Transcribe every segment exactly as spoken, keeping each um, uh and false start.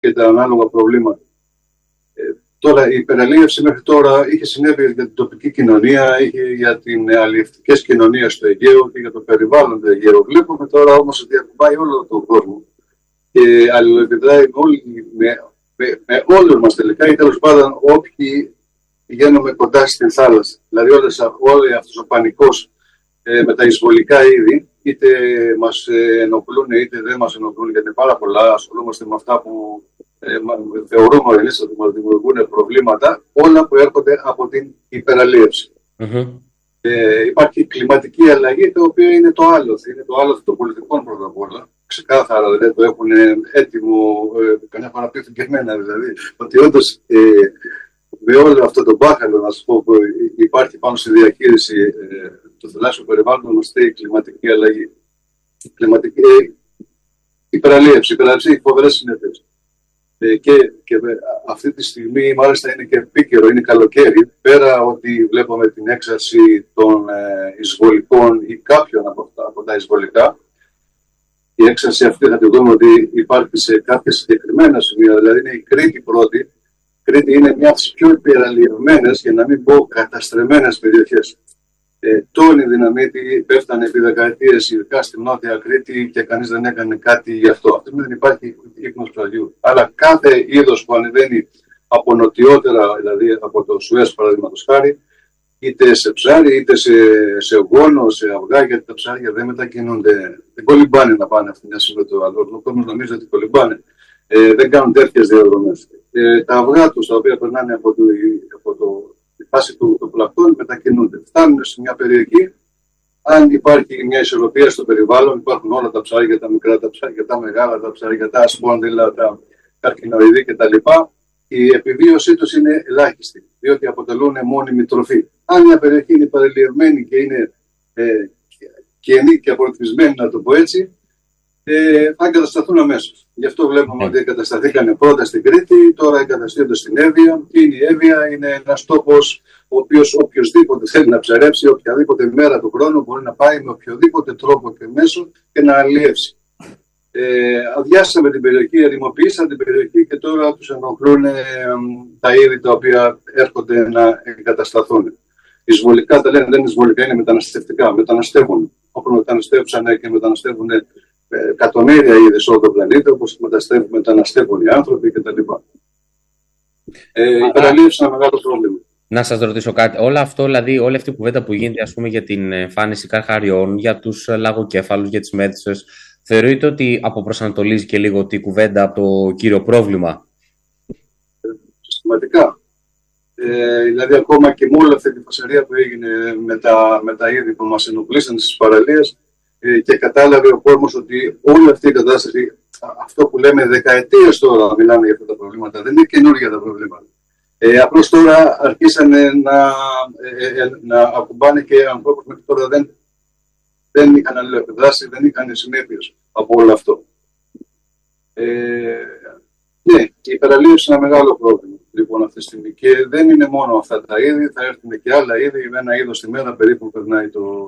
και τα ανάλογα προβλήματα. Ε, τώρα, η υπεραλίευση μέχρι τώρα είχε συνέπειες για την τοπική κοινωνία, είχε για τις αλλιευτικές κοινωνίες στο Αιγαίο και για το περιβάλλον του Αιγαίου. Βλέπουμε τώρα όμως ότι ακουμπάει όλο τον κόσμο και αλληλοεπιδράει όλοι, με, με, με όλους μας τελικά, ή τέλος πάντων όποιοι πηγαίνουμε κοντά στην θάλασσα. Δηλαδή, όλες, όλη αυτός ο πανικός ε, με τα εισβολικά είδη, είτε μας ενοχλούν είτε δεν μας ενοχλούν, γιατί πάρα πολλά ασχολούμαστε με αυτά που ε, θεωρούμε εμείς ότι μας δημιουργούν προβλήματα, όλα που έρχονται από την υπεραλίευση. Mm-hmm. Ε, υπάρχει κλιματική αλλαγή, το οποίο είναι το άλοθη, είναι το άλοθη των πολιτικών πρώτα απ' όλα. Ξεκάθαρα δηλαδή το έχουν έτοιμο, ε, καμιά φορά πείθουν και εμένα δηλαδή, ότι όντως ε, με όλο αυτό το μπάχαλο, να σας πω, που υπάρχει πάνω στη διαχείριση ε, του θαλάσσιου περιβάλλοντος, μας η κλιματική αλλαγή. Η κλιματική υπεραλίευση, η υπεραλίευση έχει φοβερές συνέπειες. Ε, και, και αυτή τη στιγμή, μάλιστα, είναι και επίκαιρο, είναι καλοκαίρι, πέρα ότι βλέπουμε την έξαρση των ε, εισβολικών ή κάποιων από, αυτά, από τα εισβολικά. Η έξαρση αυτή θα τη δούμε ότι υπάρχει σε κάποια συγκεκριμένα σημεία, δηλαδή είναι η Κρήτη πρώτη. Η Κρήτη είναι μια από τις πιο υπεραλιευμένες, για να μην πω καταστρεμμένες περιοχές. Ε, τόνοι δυναμίτη πέφτανε επί δεκαετίες, ειδικά στην Νότια Κρήτη, και κανείς δεν έκανε κάτι γι' αυτό. Αυτή δεν υπάρχει ίχνος ψαριού. Αλλά κάθε είδος που ανεβαίνει από νοτιότερα, δηλαδή από το Σουέζ παραδείγματος χάρη, είτε σε ψάρι, είτε σε, σε γόνο, σε αυγά, γιατί τα ψάρια δεν μετακινούνται, δεν κολυμπάνε να πάνε αυτή μια στιγμή το άλλο. Ο κόσμος νομίζει ότι κολυμπάνε. Ε, δεν κάνουν τέτοιες διαδρομές. Ε, τα αυγά τους, τα οποία περνάνε από το, από το τη φάση του, του πλακτών, μετακινούνται. Φτάνουν σε μια περιοχή, αν υπάρχει μια ισορροπία στο περιβάλλον, υπάρχουν όλα τα ψάρια, τα μικρά, τα ψάρια, τα μεγάλα, τα ψάρια, τα ασπόνδυλα, τα καρκινοειδή κτλ. Η επιβίωσή τους είναι ελάχιστη, διότι αποτελούν μόνιμη τροφή. Αν μια περιοχή είναι παρελιευμένη και είναι ε, κενή και απορροφισμένη, να το πω έτσι, ε, θα εγκατασταθούν αμέσως. Γι' αυτό βλέπουμε ότι εγκατασταθήκαν πρώτα στην Κρήτη, τώρα εγκαταστούνται στην Εύβοια. Και είναι η Εύβοια, είναι ένας τόπος ο οποίος οποιοδήποτε θέλει να ψαρέψει, οποιαδήποτε μέρα του χρόνου μπορεί να πάει με οποιοδήποτε τρόπο και μέσο και να αλλιεύσει. Ε, αδειάσαμε την περιοχή, ερημοποιήσαμε την περιοχή και τώρα τους ενοχλούν ε, τα είδη τα οποία έρχονται να εγκατασταθούν. Εισβολικά τα λένε, δεν είναι εισβολικά, είναι μεταναστευτικά. Μεταναστεύουν. Όπως μεταναστεύσαν και μεταναστεύουν ε, εκατομμύρια είδη σε όλο τον πλανήτη, όπως μεταναστεύουν οι άνθρωποι κτλ. Ε, η υπεραλίευση είναι ένα μεγάλο πρόβλημα. Να σας ρωτήσω κάτι. Όλο αυτό, δηλαδή, όλη αυτή η κουβέντα που γίνεται, ας πούμε, για την εμφάνιση καρχαριών, για τους λαγοκέφαλους, για τις μέτσες, θεωρείτε ότι αποπροσανατολίζει και λίγο τη κουβέντα από το κύριο πρόβλημα? Ε, συστηματικά. Ε, δηλαδή, ακόμα και με όλη αυτή τη φασαρία που έγινε με τα, με τα είδη που μας ενοχλήσαν στις παραλίες, ε, και κατάλαβε ο κόσμος ότι όλη αυτή η κατάσταση, αυτό που λέμε δεκαετίες τώρα μιλάμε για αυτά τα προβλήματα, δεν είναι καινούργια τα προβλήματα. Ε, απλώς τώρα αρχίσανε να, ε, ε, να ακουμπάνε και ανθρώπους μέχρι τώρα δεν, δεν είχαν αλληλεπιδράσει, δεν είχαν συνέπειες από όλο αυτό. Ε, ναι, η υπεραλίευση είναι ένα μεγάλο πρόβλημα λοιπόν αυτή τη στιγμή. Και δεν είναι μόνο αυτά τα είδη, θα έρθουν και άλλα είδη. Με ένα είδος τη μέρα περίπου περνάει το,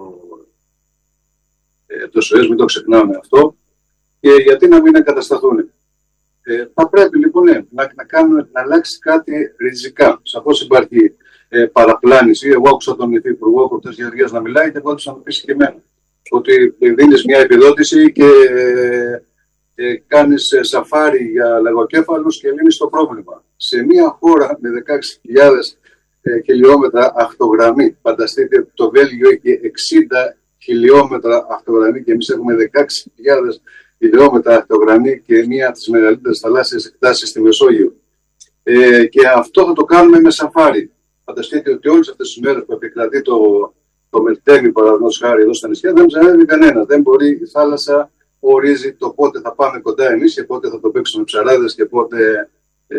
ε, το Σουέζ, μην το ξεχνάμε αυτό. Και γιατί να μην εγκατασταθούν. Ε, θα πρέπει λοιπόν ναι, να, να, κάνουμε, να αλλάξει κάτι ριζικά. Σαφώς υπάρχει ε, παραπλάνηση. Εγώ άκουσα τον Υφυπουργό Κορτές Γεωργίας να μιλάει και εγώ να μου πείσει και εμένα. Ότι δίνεις μια επιδότηση και ε, ε, κάνεις ε, σαφάρι για λαγοκέφαλους και λύνεις το πρόβλημα. Σε μια χώρα με δεκαέξι χιλιάδες ε, χιλιόμετρα ακτογραμμή, φανταστείτε το Βέλγιο έχει εξήντα χιλιόμετρα ακτογραμμή και εμείς έχουμε δεκαέξι χιλιάδες χιλιόμετρα ακτογραμμή και μία από τις μεγαλύτερες θαλάσσιες εκτάσεις στη Μεσόγειο. Ε, και αυτό θα το κάνουμε με σαφάρι. Φανταστείτε ότι όλες αυτές τις μέρες που επικρατεί το, το Μελτέμι, παραδείγματος χάρη εδώ στα νησιά, δεν ψαρεύει κανένα. Δεν μπορεί, η θάλασσα ορίζει το πότε θα πάμε κοντά εμείς και πότε θα το παίξουμε ψαράδες και πότε ε,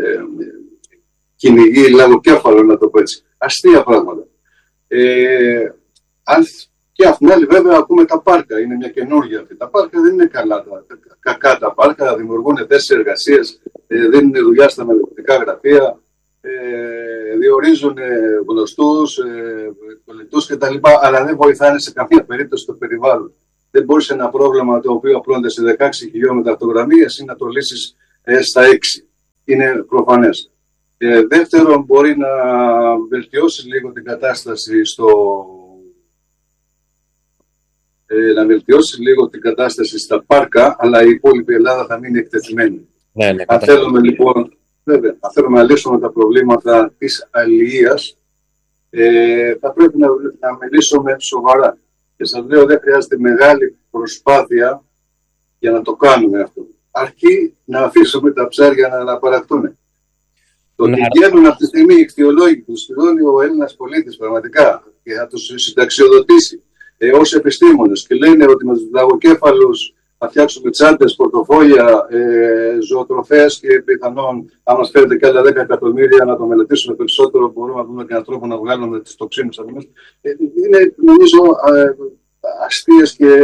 κυνηγεί λαγοκέφαλο, να το πω έτσι. Αστεία πράγματα. Ε, αν Και αυτήν άλλη βέβαια ακούμε τα πάρκα, είναι μια καινούργια αυτή. Τα πάρκα δεν είναι καλά, τα, κακά τα πάρκα, δημιουργούν θέσεις εργασίας, ε, δίνουν δουλειά στα μελλοντικά γραφεία, ε, διορίζουν ε, γνωστούς, ε, κολλητούς κτλ. Αλλά δεν βοηθάνε σε καμία περίπτωση το περιβάλλον. Δεν μπορείς ένα πρόβλημα το οποίο απλώνεται σε δεκαέξι χιλιόμετρα αυτογραμμή, εσύ να το λύσεις ε, στα έξι. είναι προφανές. Ε, δεύτερον, μπορεί να βελτιώσει λίγο την κατάσταση στο... Ε, να βελτιώσει λίγο την κατάσταση στα πάρκα, αλλά η υπόλοιπη Ελλάδα θα μείνει εκτεθειμένη. Ναι, ναι, αν θέλουμε λοιπόν, βέβαια, αν θέλουμε να λύσουμε τα προβλήματα της αλληλείας, ε, θα πρέπει να, να μιλήσουμε σοβαρά. Και σας λέω, δεν χρειάζεται μεγάλη προσπάθεια για να το κάνουμε αυτό. Αρκεί να αφήσουμε τα ψάρια να αναπαραχτούν. Το ότι βγαίνουν αυτή τη στιγμή οι κτηνολόγοι που τους πληρώνει ο Έλληνας πολίτης πραγματικά και θα τους συνταξιοδοτήσει ε, ως επιστήμονες και λένε ότι με τους λαγοκέφαλους θα φτιάξουμε τσάντες, πορτοφόλια, ε, ζωοτροφές και πιθανόν, αν μας φέρετε και άλλα δέκα εκατομμύρια να το μελετήσουμε περισσότερο, μπορούμε να δούμε και έναν τρόπο να βγάλουμε τις τοξίνες από μέσα. Ε, είναι, νομίζω, ε, αστείες και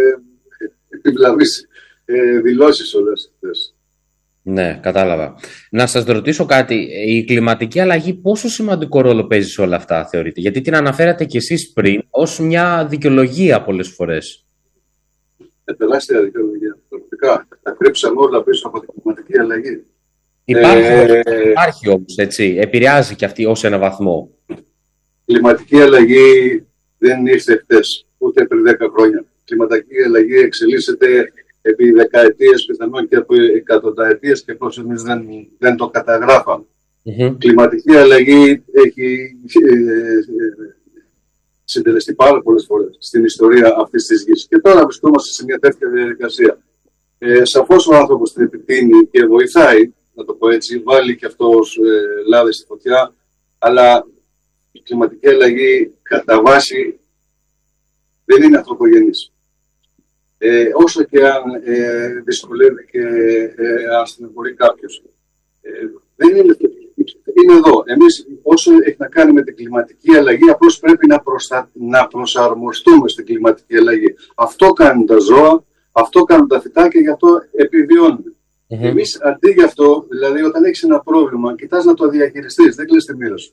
επιβλαβείς ε, δηλώσεις όλες αυτές. Ναι, κατάλαβα. Να σας ρωτήσω κάτι. Η κλιματική αλλαγή πόσο σημαντικό ρόλο παίζει σε όλα αυτά, θεωρείτε? Γιατί την αναφέρατε κι εσείς πριν ως μια δικαιολογία πολλές φορές. Ε, τεράστια δικαιολογία. Πραγματικά. Τα κρύψαμε όλα πίσω από την κλιματική αλλαγή. Υπάρχει, ε, υπάρχει όμως, έτσι. Επηρεάζει κι αυτή ως ένα βαθμό. Η κλιματική αλλαγή δεν ήρθε χτες, ούτε πριν δέκα χρόνια. Η κλιματική αλλαγή εξελίσσεται επί δεκαετίες, πιθανόν και από εκατονταετίες και πώς εμείς δεν, δεν το καταγράφαμε. Mm-hmm. Η κλιματική αλλαγή έχει ε, ε, συντελεστεί πάρα πολλές φορές στην ιστορία αυτής της γης. Και τώρα βρισκόμαστε σε μια τέτοια διαδικασία. Ε, σαφώς ο άνθρωπος την επιτείνει και βοηθάει, να το πω έτσι, βάλει και αυτός ε, λάδι στη φωτιά, αλλά η κλιματική αλλαγή κατά βάση δεν είναι ανθρωπογενής. Ε, όσο και αν ε, δυσκολεύει και ε, αν στενοχωρεί κάποιος, ε, δεν είναι, είναι εδώ. Εμείς όσο έχει να κάνει με την κλιματική αλλαγή, απλώς πρέπει να, προστα... να προσαρμοστούμε στην κλιματική αλλαγή. Αυτό κάνουν τα ζώα, αυτό κάνουν τα φυτά και γι' αυτό επιβιώνουν. Mm-hmm. Εμείς αντί γι' αυτό, δηλαδή όταν έχεις ένα πρόβλημα, κοιτάς να το διαχειριστείς, δεν κλείσει τη μοίρα σου.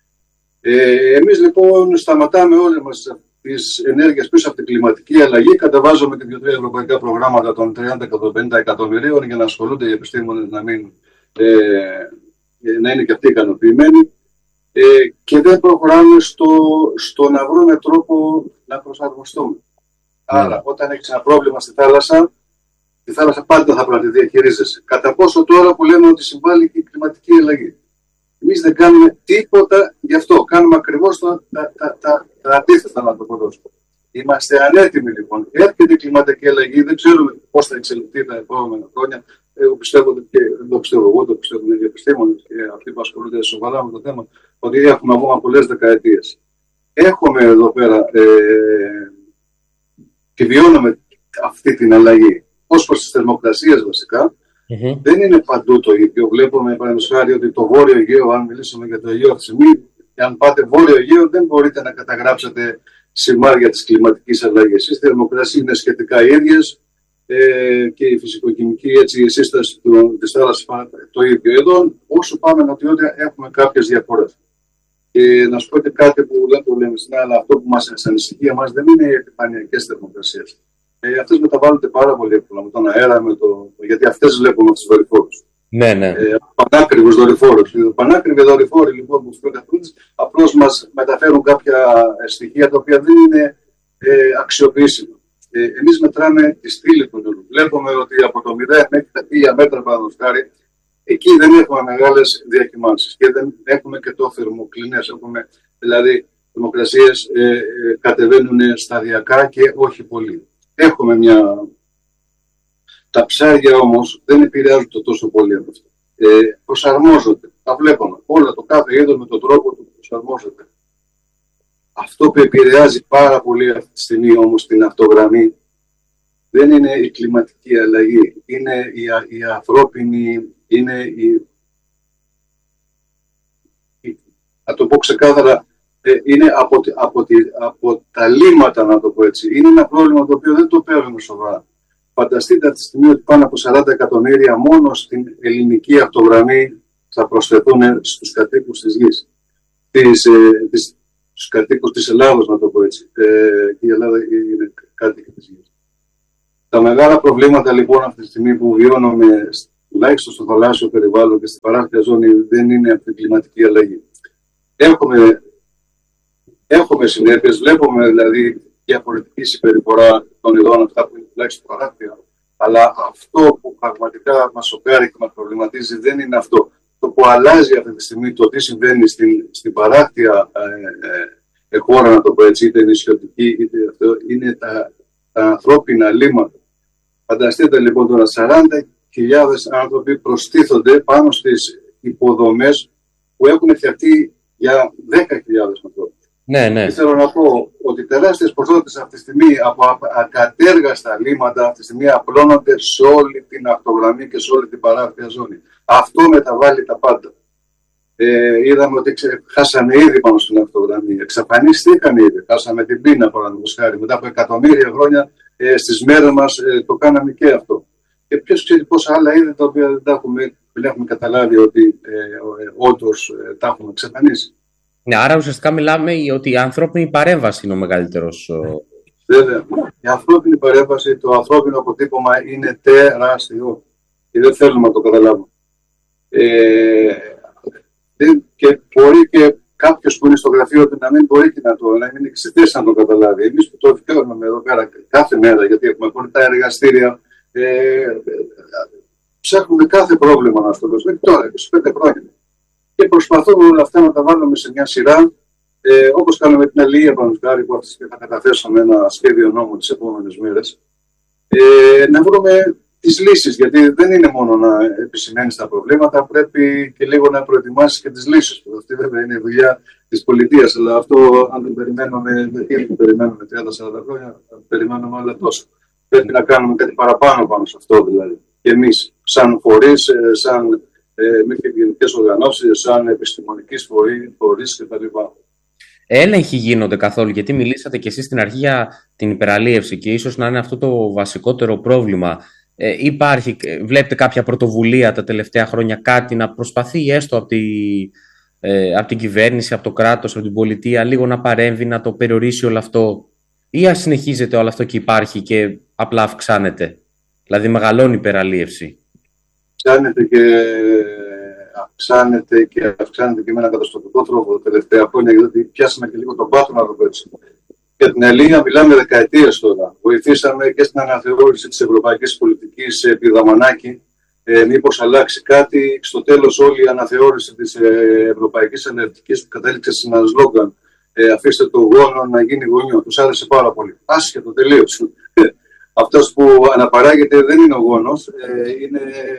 Ε, εμείς λοιπόν σταματάμε όλες μας τις ενέργειες πίσω από την κλιματική αλλαγή, καταβάζουμε και δύο-τρία ευρωπαϊκά προγράμματα των τριάντα με πενήντα εκατομμυρίων για να ασχολούνται οι επιστήμονες να, μην, ε, να είναι και αυτοί ικανοποιημένοι ε, και δεν προχωράμε στο, στο να βρούμε τρόπο να προσαρμοστούμε. Mm. Άρα, όταν έχεις ένα πρόβλημα στη θάλασσα, τη θάλασσα πάντα θα πρέπει να τη διαχειρίζεσαι. Κατά πόσο τώρα που λέμε ότι συμβάλλει και η κλιματική αλλαγή. Εμείς δεν κάνουμε τίποτα γι' αυτό. Κάνουμε ακριβώς τα, τα, τα, τα, τα αντίθετα, να το πω τόσο. Είμαστε ανέτοιμοι λοιπόν. Έρχεται η κλιματική αλλαγή, δεν ξέρουμε πώς θα εξελιχθεί τα επόμενα χρόνια. Εγώ πιστεύω ότι και δεν το πιστεύω εγώ, το πιστεύουν οι επιστήμονες και αυτοί που ασχολούνται σοβαρά με το θέμα, ότι έχουμε ακόμα πολλές δεκαετίες. Έχουμε εδώ πέρα ε, και βιώνουμε αυτή την αλλαγή. Ως προς τις θερμοκρασίες βασικά. Mm-hmm. Δεν είναι παντού το ίδιο. Βλέπουμε, παραδείγματος χάρη, ότι το Βόρειο Αιγαίο, αν μιλήσουμε για το Αιγαίο αυτή τη στιγμή, αν πάτε Βόρειο Αιγαίο, δεν μπορείτε να καταγράψετε σημάδια της κλιματικής αλλαγής. Οι θερμοκρασίες είναι σχετικά ίδιες ε, και η φυσικοκοιμική έτσι, η σύσταση της θάλασσας το ίδιο. Εδώ, όσο πάμε νοτιότερα, έχουμε κάποιες διαφορές. Και να σου πω και κάτι που δεν το λέμε στην αλλά αυτό που μας ανησυχεί εμάς δεν είναι οι επιφανειακές θερμοκρασίες. Ε, αυτές μεταβάλλονται πάρα πολύ εύκολα με τον αέρα, με το... γιατί αυτές βλέπουμε από τους δορυφόρους. Ναι, ναι. Ε, πανάκριβους δορυφόρους. Οι πανάκριβοι δορυφόροι λοιπόν που τους προκαθούν, απλώς μας μεταφέρουν κάποια στοιχεία τα οποία δεν είναι ε, αξιοποιήσιμα. Ε, εμείς μετράμε τη στήλη του νερού. Βλέπουμε ότι από το μηδέν μέχρι τα χίλια μέτρα παραδείγματος χάρη, εκεί δεν έχουμε μεγάλες διακυμάνσεις και δεν έχουμε και το θερμοκλινές. Έχουμε δηλαδή θερμοκρασίες ε, ε, κατεβαίνουν σταδιακά και όχι πολύ. Έχουμε μια... Τα ψάρια όμως δεν επηρεάζονται τόσο πολύ από αυτό. Ε, προσαρμόζονται. Τα βλέπουμε. Όλα το κάθε είδος με τον τρόπο του προσαρμόζονται. Αυτό που επηρεάζει πάρα πολύ αυτή τη στιγμή όμως την αυτογραμμή δεν είναι η κλιματική αλλαγή. Είναι η, η ανθρώπινη, είναι η... η να το πω ξεκάθαρα, είναι από, από, από τα λίμματα, να το πω έτσι. Είναι ένα πρόβλημα το οποίο δεν το παίρνουμε σοβαρά. Φανταστείτε αυτή τη στιγμή ότι πάνω από σαράντα εκατομμύρια μόνο στην ελληνική αυτογραμμή θα προσθεθούν στους κατοίκους της γης. Τις, ε, τις, στους κατοίκους της Ελλάδος, να το πω έτσι. Ε, και η Ελλάδα είναι κάτοικοι της γης. Τα μεγάλα προβλήματα λοιπόν αυτή τη στιγμή που βιώνουμε τουλάχιστον στο θαλάσσιο περιβάλλον και στην παράκτια ζώνη, δεν είναι αυτή η κλιματική αλλαγή. Έχουμε, έχουμε συνέπειες, βλέπουμε δηλαδή διαφορετική συμπεριφορά των ειδών, αυτά που είναι τουλάχιστον παράκτια. Αλλά αυτό που πραγματικά μας σοκάρει και μας προβληματίζει δεν είναι αυτό. Το που αλλάζει αυτή τη στιγμή το τι συμβαίνει στην, στην παράκτια ε, ε, χώρα, να το πω έτσι, είτε νησιωτική, είτε αυτό, είναι τα, τα ανθρώπινα λίμματα. Φανταστείτε λοιπόν τώρα σαράντα χιλιάδες άνθρωποι προστίθονται πάνω στις υποδομές που έχουν φτιαχτεί για δέκα χιλιάδες ανθρώπους. Ναι, ναι. Και θέλω να πω ότι τεράστιες ποσότητες αυτή τη στιγμή από ακατέργαστα λίμματα αυτή τη στιγμή απλώνονται σε όλη την ακτογραμμή και σε όλη την παράκτια ζώνη. Αυτό μεταβάλλει τα πάντα. Ε, είδαμε ότι ξε... χάσαμε ήδη πάνω στην ακτογραμμή. Εξαφανίστηκαν ήδη. Χάσαμε την πείνα, παραδείγματος χάρη. Μετά από εκατομμύρια χρόνια ε, στις μέρες μας ε, το κάναμε και αυτό. Και ποιος ξέρει πόσα άλλα είδη τα οποία δεν τα έχουμε, δεν έχουμε καταλάβει ότι ε, ε, όντως ε, τα έχουμε εξαφανίσει. Ναι, άρα ουσιαστικά μιλάμε ότι η ανθρώπινη παρέμβαση είναι ο μεγαλύτερος. Βέβαια. Η ανθρώπινη παρέμβαση, το ανθρώπινο αποτύπωμα είναι τεράστιο και δεν θέλουμε να το καταλάβουμε. Ε, και μπορεί και κάποιος που είναι στο γραφείο του να μην μπορεί και να το να μην εξαιτήσει να το καταλάβει. Εμείς που το βιώνουμε εδώ πέρα κάθε μέρα, γιατί έχουμε κολλητά εργαστήρια, ε, ψάχνουμε κάθε πρόβλημα να στο δώσουμε. Τώρα, είκοσι πέντε χρόνια. Και προσπαθούμε όλα αυτά να τα βάλουμε σε μια σειρά, ε, όπως κάνουμε την αλληλεία Πανουσκάρη, που αυτή θα καταθέσουμε ένα σχέδιο νόμου τις επόμενες μέρες, ε, να βρούμε τις λύσεις. Γιατί δεν είναι μόνο να επισημαίνεις τα προβλήματα, πρέπει και λίγο να προετοιμάσεις και τις λύσεις. Αυτή βέβαια είναι η δουλειά της πολιτείας, αλλά αυτό αν δεν περιμένουμε, δεν περιμένουμε τριάντα σαράντα χρόνια, περιμένουμε άλλα τόσα. Πρέπει να κάνουμε κάτι παραπάνω πάνω σε αυτό δηλαδή. Και εμείς, σαν φορείς, σαν Ε, με ευγενικές οργανώσεις, σαν επιστημονικής φορείς κτλ. Έλεγχοι γίνονται καθόλου, γιατί μιλήσατε και εσείς στην αρχή για την υπεραλίευση και ίσως να είναι αυτό το βασικότερο πρόβλημα. Ε, υπάρχει, βλέπετε κάποια πρωτοβουλία τα τελευταία χρόνια, κάτι να προσπαθεί έστω από, τη, ε, από την κυβέρνηση, από το κράτος, από την πολιτεία, λίγο να παρέμβει, να το περιορίσει όλο αυτό, ή αν συνεχίζεται όλο αυτό και υπάρχει και απλά αυξάνεται, δηλαδή μεγαλώνει η υπεραλίευση? Αυξάνεται και, αυξάνεται και αυξάνεται και με ένα καταστροφικό τρόπο τα τελευταία χρόνια, γιατί πιάσαμε και λίγο τον πάθο, να το πω έτσι. Για την Ελλήνια μιλάμε δεκαετίες τώρα. Βοηθήσαμε και στην αναθεώρηση της ευρωπαϊκής πολιτικής επί Δαμανάκη. Ε, μήπως αλλάξει κάτι. Στο τέλος, όλη η αναθεώρηση της ευρωπαϊκής ενεργητικής που κατέληξε σε ένα σλόγγαν. Ε, αφήστε το γόνο να γίνει γονιό. Τους άρεσε πάρα πολύ. Άσχετο τελείως. Αυτός που αναπαράγεται δεν είναι ο γόνος, ε, είναι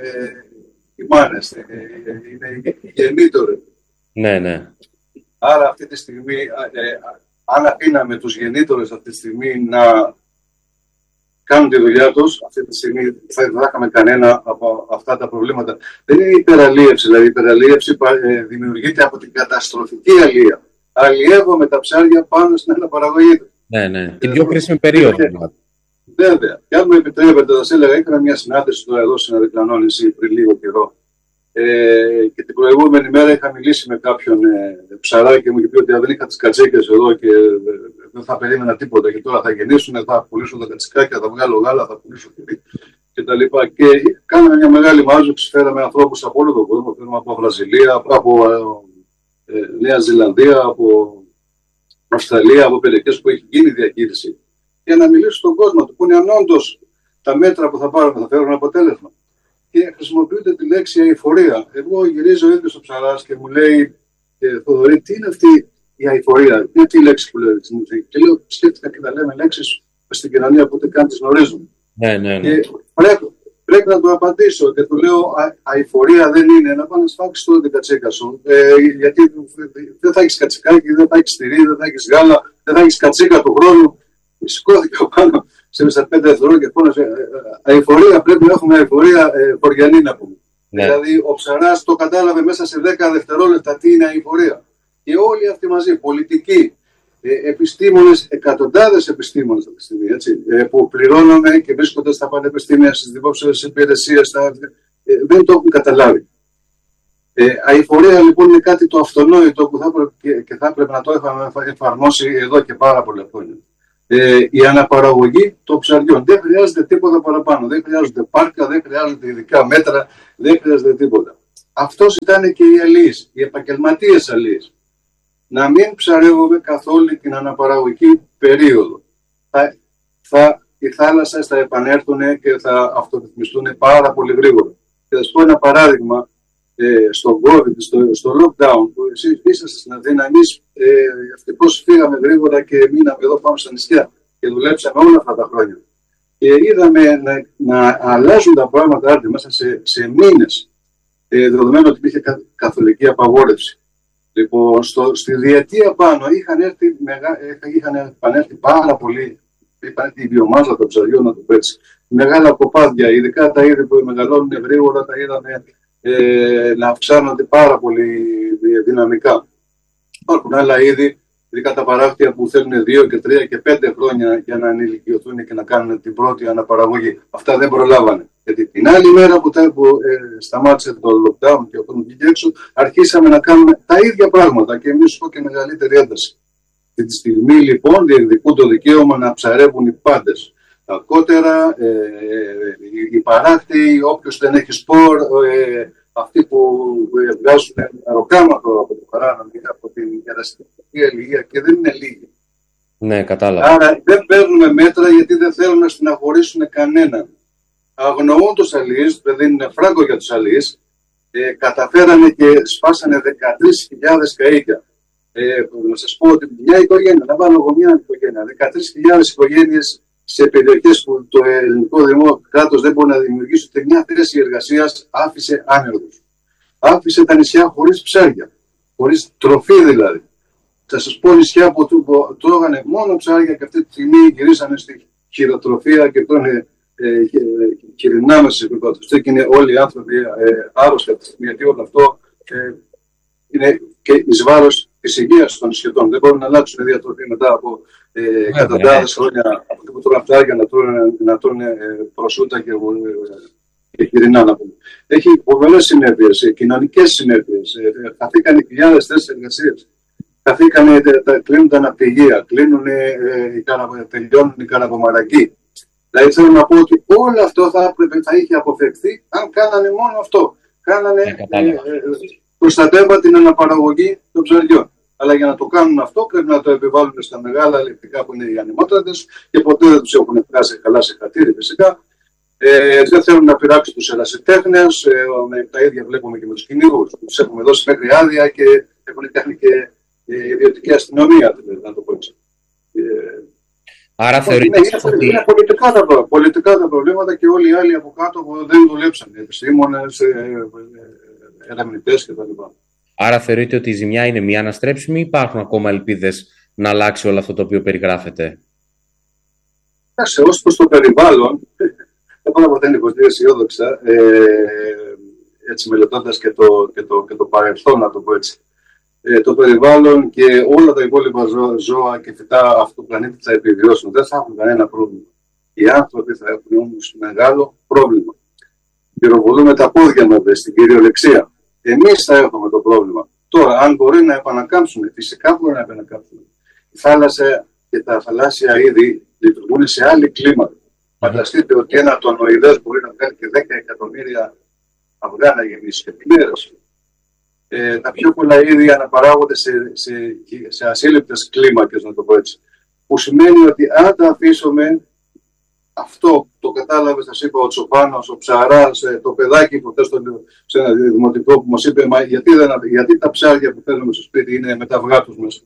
οι μάνες, ε, είναι οι γεννήτωρες. Ναι, ναι. Άρα αυτή τη στιγμή, ε, αν αφήναμε τους γεννήτωρες αυτή τη στιγμή να κάνουν τη δουλειά τους, αυτή τη στιγμή θα δεν θα είχαμε κανένα από αυτά τα προβλήματα. Δεν είναι υπεραλίευση, δηλαδή η υπεραλίευση ε, δημιουργείται από την καταστροφική αλία. Αλλιεύουμε τα ψάρια πάνω στην αναπαραγωγή του. Ναι, ναι. Την πιο κρίσιμη περίοδο. Βέβαια. Και αν μου επιτρέπετε, θα σας έλεγα, έκανα μια συνάντηση τώρα εδώ σε ένα διπλανό νησί πριν λίγο καιρό. Ε, και την προηγούμενη μέρα είχα μιλήσει με κάποιον ε, ψαράκι και μου είχε πει ότι αν δεν είχα τις κατσίκες εδώ και ε, δεν θα περίμενα τίποτα. Και τώρα θα γεννήσουν, θα πουλήσουν τα κατσικάκια, θα βγάλω γάλα, θα πουλήσω και τα λοιπά. Και κάναμε μια μεγάλη μάζοξη, φέραμε ανθρώπους από όλο τον κόσμο, φέραμε από Βραζιλία, από ε, ε, Νέα Ζηλανδία, από Αυστραλία, από περιοχές που έχει γίνει διαχείριση, για να μιλήσω στον κόσμο του, που είναι αν όντως τα μέτρα που θα πάρουμε θα φέρουν αποτέλεσμα. Και χρησιμοποιούνται τη λέξη αειφορία. Εγώ γυρίζω ίδιο στο ψαράς και μου λέει, ε, Θοδωρή, τι είναι αυτή η αειφορία, τι είναι αυτή η λέξη που λέει. Και λέω, σκέφτηκα και τα λέμε λέξεις στην κοινωνία που ούτε καν τις γνωρίζουν. Ναι, ναι, ναι. Και πρέπει, πρέπει να του απαντήσω και του λέω, α, αειφορία δεν είναι να πάνε να σφάξεις τώρα την κατσίκα σου. Ε, γιατί δεν θα έχεις κατσικάκι, δεν θα έχεις τυρί, δεν θα έχεις γάλα, δεν θα έχεις κατσίκα του χρόνου. Σηκώθηκε ο πάνω σε πέντε εθνών και φώνασε αειφορία, πρέπει να έχουμε αειφορία ε, χωριανή να πούμε. Ναι. Δηλαδή ο ψαράς το κατάλαβε μέσα σε δέκα δευτερόλεπτα τι είναι αειφορία. Και όλοι αυτοί μαζί, πολιτικοί, ε, επιστήμονες, εκατοντάδες επιστήμονες αυτή τη στιγμή, έτσι, ε, που πληρώνονται και βρίσκονται στα πανεπιστήμια, στις δημόσιες υπηρεσίες, στα, ε, δεν το έχουν καταλάβει. Ε, αειφορία λοιπόν είναι κάτι το αυτονόητο που θα έπρεπε και, και θα έπρεπε να το έχουμε εφαρμόσει εδώ και πάρα πολλά χρόνια. ε, η αναπαραγωγή των ψαριών. Δεν χρειάζεται τίποτα παραπάνω. Δεν χρειάζονται πάρκα, δεν χρειάζονται ειδικά μέτρα, δεν χρειάζεται τίποτα. Αυτός ήταν και οι αλείς, οι επαγγελματίες αλείς. Να μην ψαρεύουμε καθ' όλη την αναπαραγωγική περίοδο. Θα, θα, οι θάλασσες θα επανέλθουν και θα αυτορυθμιστούν πάρα πολύ γρήγορα. Και θα σας πω ένα παράδειγμα. Ε, στο COVID, στο, στο lockdown, που εσείς είσαστε στην Αθήνα, εμείς ε, ευτυχώς φύγαμε γρήγορα και μείναμε εδώ πάνω στα νησιά και δουλέψαμε όλα αυτά τα χρόνια. Και είδαμε να, να αλλάζουν τα πράγματα άρτη μέσα σε, σε μήνες, ε, δεδομένου ότι υπήρχε κα, καθολική απαγόρευση. Λοιπόν, στο, στη διετία πάνω είχαν, έρθει, μεγα, είχαν επανέλθει πάρα πολύ, είχαν έρθει η βιομάζα των ψαριών, να το πω έτσι. Μεγάλα κοπάδια, ειδικά τα είδη που μεγαλώνουν γρήγορα, τα είδαμε Ε, να αυξάνονται πάρα πολύ δυναμικά. Υπάρχουν άλλα είδη, ειδικά τα παράκτια που θέλουν δύο και τρία και πέντε χρόνια για να ενηλικιωθούν και να κάνουν την πρώτη αναπαραγωγή. Αυτά δεν προλάβανε. Γιατί την άλλη μέρα που, που ε, σταμάτησε το lockdown και ο κόσμος βγήκε έξω, αρχίσαμε να κάνουμε τα ίδια πράγματα και εμείς έχω και μεγαλύτερη ένταση. Αυτή τη στιγμή λοιπόν διεκδικούν το δικαίωμα να ψαρεύουν οι πάντες. Τα κότερα, ε, οι παράκτοι, όποιος δεν έχει σπορ, ε, αυτοί που βγάζουν αεροκάματο από το παράνομο, από την ερασιτεχνική αλληλεία και δεν είναι λίγοι. Ναι, κατάλαβα. Άρα δεν παίρνουν μέτρα γιατί δεν θέλουν να στεναχωρήσουν κανέναν. Αγνοούν τους αλληλείς, δεν δίνουν φράγκο για τους αλληλείς, ε, καταφέρανε και σπάσανε δεκατρείς χιλιάδες καΐκια. Ε, να σας πω ότι μια οικογένεια, να βάλω εγώ μια οικογένεια, δεκατρείς χιλιάδες οικογένειες σε περιοχές που το ελληνικό δημόσιο κράτος δεν μπορεί να δημιουργήσει ούτε μια θέση εργασίας, άφησε άνεργους. Άφησε τα νησιά χωρίς ψάρια, χωρίς τροφή δηλαδή. Θα σας πω νησιά που τρώγανε μόνο ψάρια και αυτή τη στιγμή γυρίσανε στη χειροτροφία και τρώνε ε, χοιρινά μέσα σε αυτό και είναι όλοι οι άνθρωποι ε, άρρωστοι αυτή τη στιγμή, γιατί όλο αυτό ε, είναι και εις βάρος της υγείας των νησιωτών. Δεν μπορούν να αλλάξουν διατροφή μετά από ε, εκατοντάδες χρόνια από που τρώνε αυτά για να τρώνε, να τρώνε ε, προσούτα και, ε, και χοιρινά να πούμε. Έχει πολλές συνέπειες, ε, κοινωνικές συνέπειες. Ε, χαθήκαν χιλιάδες θέσεις εργασίας. Χαθήκαν, ε, κλείνουν τα ναυπηγεία, κλείνουν, ε, ε, τελειώνουν οι καραβομαρακοί. Δηλαδή θέλω να πω ότι όλο αυτό θα, έπρεπε, θα είχε αποφευθεί αν κάνανε μόνο αυτό. Κάνανε, ε, ε, ε, προστατεύαν την αναπαραγωγή των ψαριών. Αλλά για να το κάνουν αυτό πρέπει να το επιβάλλουν στα μεγάλα ελεκτικά που είναι οι ανεμότρατες και ποτέ δεν τους έχουν φτάσει καλά σε χατήρι φυσικά. Ε, δεν θέλουν να πειράξουν τους ερασιτέχνες. Ε, με τα ίδια βλέπουμε και με τους κυνηγούς. Τους έχουμε δώσει μέχρι άδεια και έχουν κάνει και η ιδιωτική αστυνομία, να το πω έτσι. Ε, Άρα θεωρείτε είναι, ότι... είναι πολιτικά, τα, πολιτικά τα προβλήματα και όλοι οι άλλοι από κάτω που δεν δουλέψαν. Επιστήμονες, ερευνητές κτλ. Άρα θεωρείτε ότι η ζημιά είναι μία αναστρέψιμη ή υπάρχουν ακόμα ελπίδες να αλλάξει όλο αυτό το οποίο περιγράφεται? Σε ως προς το περιβάλλον, δεν μπορώ να είναι αισιόδοξα, ε, έτσι μελετώντας και το, και, το, και το παρελθόν, να το πω έτσι. Ε, το περιβάλλον και όλα τα υπόλοιπα ζώα, ζώα και φυτά αυτού του πλανήτη θα επιβιώσουν. Δεν θα έχουν κανένα πρόβλημα. Οι άνθρωποι θα έχουν όμως μεγάλο πρόβλημα. Πυροβολούμε τα πόδια μας στην κυριολεξία. Εμείς θα έχουμε το πρόβλημα. Τώρα, αν μπορεί να επανακάμψουν, φυσικά μπορεί να επανακάμψουν. Η θάλασσα και τα θαλάσσια είδη λειτουργούν σε άλλη κλίμακα. Φανταστείτε ότι ένα τονοειδές μπορεί να κάνει και δέκα εκατομμύρια αυγά να γεννήσει και πλήρωση. Ε, τα πιο πολλά είδη αναπαράγονται σε, σε, σε ασύλληπτες κλίμακες, να το πω έτσι. Που σημαίνει ότι αν τα αφήσουμε, αυτό το κατάλαβε, θα σα είπα, ο Τσοπάνος, ο Ψαράς, το παιδάκι που θες σε ένα δημοτικό που μας είπε, μα γιατί, δεν, γιατί τα ψάρια που θέλουμε στο σπίτι είναι με τα αυγά τους μέσα.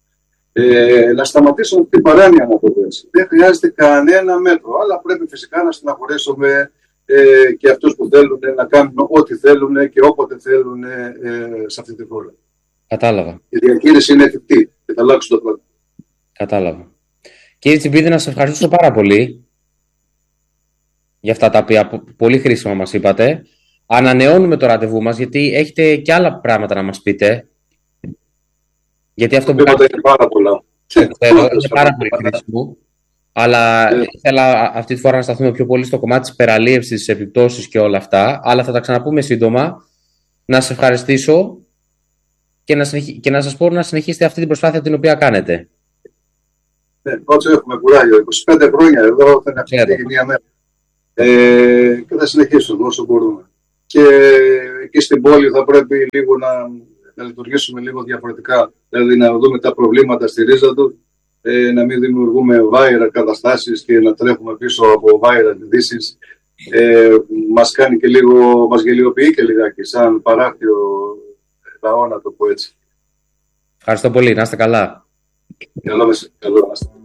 Ε, να σταματήσουμε την παράνοια, να το πω έτσι. Δεν χρειάζεται κανένα μέτρο, αλλά πρέπει φυσικά να στεναχωρήσουμε ε, και αυτούς που θέλουν να κάνουν ό,τι θέλουν και όποτε θέλουν ε, σε αυτή τη χώρα. Κατάλαβα. Η διαχείριση είναι εφικτή και θα αλλάξουν το πράγμα. Κατάλαβα. Κύριε Τσιμπίδη, να σας ευχαριστήσω πάρα πολύ για αυτά τα οποία πολύ χρήσιμα μας είπατε. Ανανεώνουμε το ραντεβού μας, γιατί έχετε και άλλα πράγματα να μας πείτε. Γιατί αυτό που κάνετε είναι πάρα πολλά. Είναι πάρα πολύ χρήσιμο. Αλλά yeah. ήθελα αυτή τη φορά να σταθούμε πιο πολύ στο κομμάτι της υπεραλίευσης, της επιπτώσεις και όλα αυτά. Αλλά θα τα ξαναπούμε σύντομα. Να σας ευχαριστήσω και να, συνεχ... και να σας πω να συνεχίσετε αυτή την προσπάθεια την οποία κάνετε. Ναι, όσο έχουμε κουράγιο, είκοσι πέντε χρόνια εδώ δεν έχουμε φύγει μία μέρα. Ε, και θα συνεχίσουμε όσο μπορούμε. Και εκεί στην πόλη θα πρέπει λίγο να, να λειτουργήσουμε λίγο διαφορετικά. Δηλαδή να δούμε τα προβλήματα στη ρίζα του, ε, να μην δημιουργούμε viral καταστάσεις και να τρέχουμε πίσω από viral ειδήσεις. Ε, μας κάνει και λίγο, μας γελιοποιεί και λιγάκι σαν παράκτιο λαό, να το πω έτσι. Ευχαριστώ πολύ, να είστε καλά. Καλό μεσημέρι, καλό να είστε.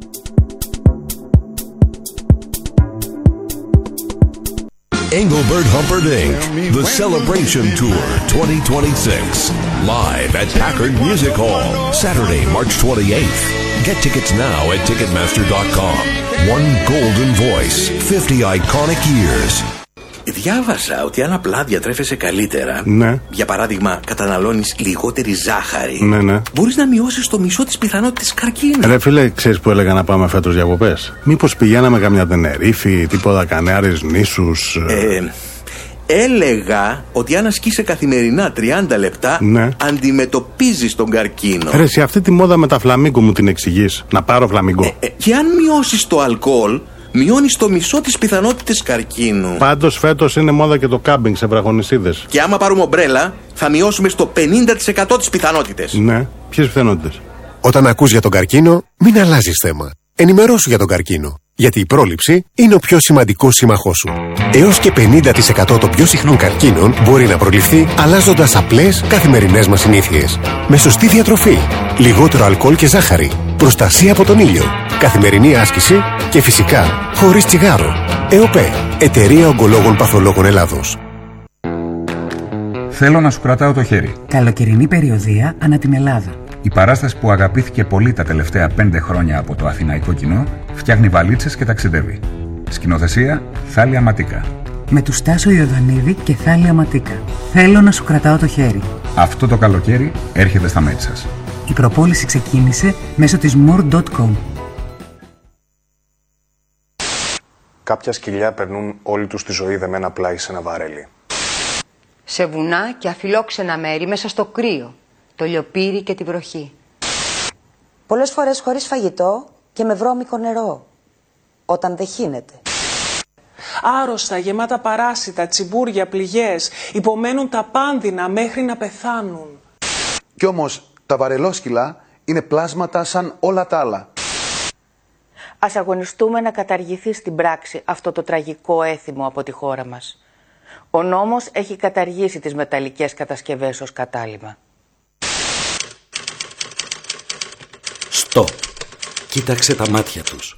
Engelbert Humperdinck, The Celebration Tour twenty twenty-six, live at Packard Music Hall, Saturday, March twenty-eighth. Get tickets now at ticketmaster dot com. One golden voice, fifty iconic years. Διάβασα ότι αν απλά διατρέφεσαι καλύτερα, ναι. για παράδειγμα καταναλώνεις λιγότερη ζάχαρη, ναι, ναι. μπορείς να μειώσεις το μισό της πιθανότητας καρκίνου. Ρε φίλε, ξέρεις που έλεγα να πάμε φέτος διακοπές? Μήπως πηγαίναμε καμιά Τενερίφη, τίποτα, Κανάρες νήσους? Ε, έλεγα ότι αν ασκείσαι καθημερινά τριάντα λεπτά, ναι. αντιμετωπίζεις τον καρκίνο. Ρε, σε αυτή τη μόδα με τα φλαμίγκο μου την εξηγείς? Να πάρω φλαμίγκο? Ε, ε, και αν μειώσεις το αλκοόλ, μειώνεις το μισό της πιθανότητες καρκίνου. Πάντως φέτος είναι μόδα και το κάμπινγκ σε βραχονισίδες. Και άμα πάρουμε ομπρέλα, θα μειώσουμε στο πενήντα τοις εκατό τις πιθανότητες. Ναι, ποιες πιθανότητες? Όταν ακούς για τον καρκίνο, μην αλλάζεις θέμα. Ενημερώσου για τον καρκίνο. Γιατί η πρόληψη είναι ο πιο σημαντικός σύμμαχός σου. Έως και πενήντα τοις εκατό των πιο συχνών καρκίνων μπορεί να προληφθεί αλλάζοντας απλές καθημερινές μας συνήθειες. Με σωστή διατροφή, λιγότερο αλκοόλ και ζάχαρη, προστασία από τον ήλιο, καθημερινή άσκηση και φυσικά χωρίς τσιγάρο. ΕΟΠΕ, Εταιρεία Ογκολόγων Παθολόγων Ελλάδος. Θέλω να σου κρατάω το χέρι. Καλοκαιρινή περιοδεία ανά την Ελλάδα. Η παράσταση που αγαπήθηκε πολύ τα τελευταία πέντε χρόνια από το αθηναϊκό κοινό φτιάχνει βαλίτσες και ταξιδεύει. Σκηνοθεσία Θάλια Ματίκα. Με του Στάσο Ιωδανίδη και Θάλια Ματίκα. Θέλω να σου κρατάω το χέρι. Αυτό το καλοκαίρι έρχεται στα μέτια σας. Η προπόληση ξεκίνησε μέσω της more τελεία com. Κάποια σκυλιά περνούν όλη τους τη ζωή δεμένα πλάι σε ένα βαρέλι. Σε βουνά και αφιλόξενα μέρη μέσα στο κρύο, το λιοπύρι και τη βροχή. Πολλές φορές χωρίς φαγητό και με βρώμικο νερό, όταν δεν χύνεται. Άρρωστα, γεμάτα παράσιτα, τσιμπούρια, πληγές, υπομένουν τα πάνδυνα μέχρι να πεθάνουν. Κι όμως τα βαρελόσκυλα είναι πλάσματα σαν όλα τα άλλα. Ας αγωνιστούμε να καταργηθεί στην πράξη αυτό το τραγικό έθιμο από τη χώρα μας. Ο νόμος έχει καταργήσει τις μεταλλικές κατασκευές ως κατάλημα. Στοπ. Κοίταξε τα μάτια τους.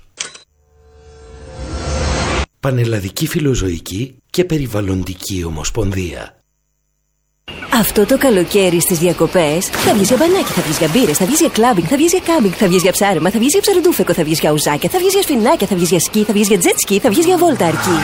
Πανελλαδική Φιλοζωική και Περιβαλλοντική Ομοσπονδία. Αυτό το καλοκαίρι στις διακοπές θα βγεις για μπανάκι, θα βγεις για μπύρες, θα βγεις για κλάμπινγκ, θα βγεις για κάμπινγκ, θα βγεις για ψάρεμα, θα βγεις για ψαροντούφεκο, θα βγεις για ουζάκια, θα βγεις για σφινάκια, θα βγεις για σκι, θα βγεις για τζετ σκι, θα βγεις για βόλτα αρκή.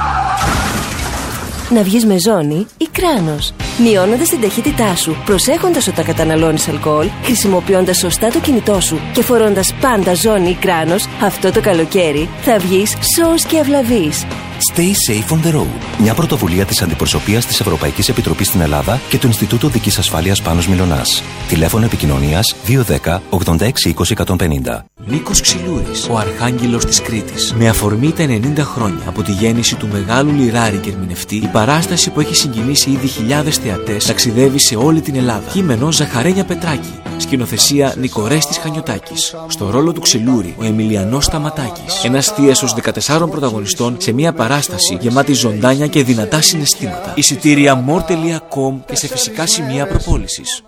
Να βγεις με ζώνη ή κράνος, μειώνοντας την ταχύτητά σου, προσέχοντας όταν καταναλώνεις αλκοόλ, χρησιμοποιώντας σωστά το κινητό σου και φορώντας πάντα ζώνη ή κράνος, αυτό το καλοκαίρι θα βγεις σώος και ευλαβής. Stay safe on the road. Μια πρωτοβουλία της Αντιπροσωπείας της Ευρωπαϊκής Επιτροπής στην Ελλάδα και του Ινστιτούτου Δικής Ασφάλειας Πάνος Μιλωνάς. Τηλέφωνο επικοινωνίας δύο ένα μηδέν ογδόντα έξι είκοσι εκατόν πενήντα. Νίκος Ξυλούρης, ο Αρχάγγελος της Κρήτης. Με αφορμή τα ενενήντα χρόνια από τη γέννηση του μεγάλου λιράρη και ερμηνευτή, η παράσταση που έχει συγκινήσει ήδη χιλιάδες θεατές ταξιδεύει σε όλη την Ελλάδα. Κείμενο Ζαχαρένια Πετράκη. Σκηνοθεσία Νικορέστης Χανιωτάκης. Στο ρόλο του Ξυλούρη, ο Εμιλιανός Σταματάκης. Ένας θίασος δεκατεσσάρων πρωταγωνιστών σε μια παράσταση γεμάτη ζωντάνια και δυνατά συναισθήματα. Εισιτήρια more τελεία com και σε φυσικά σημεία προπόλησης.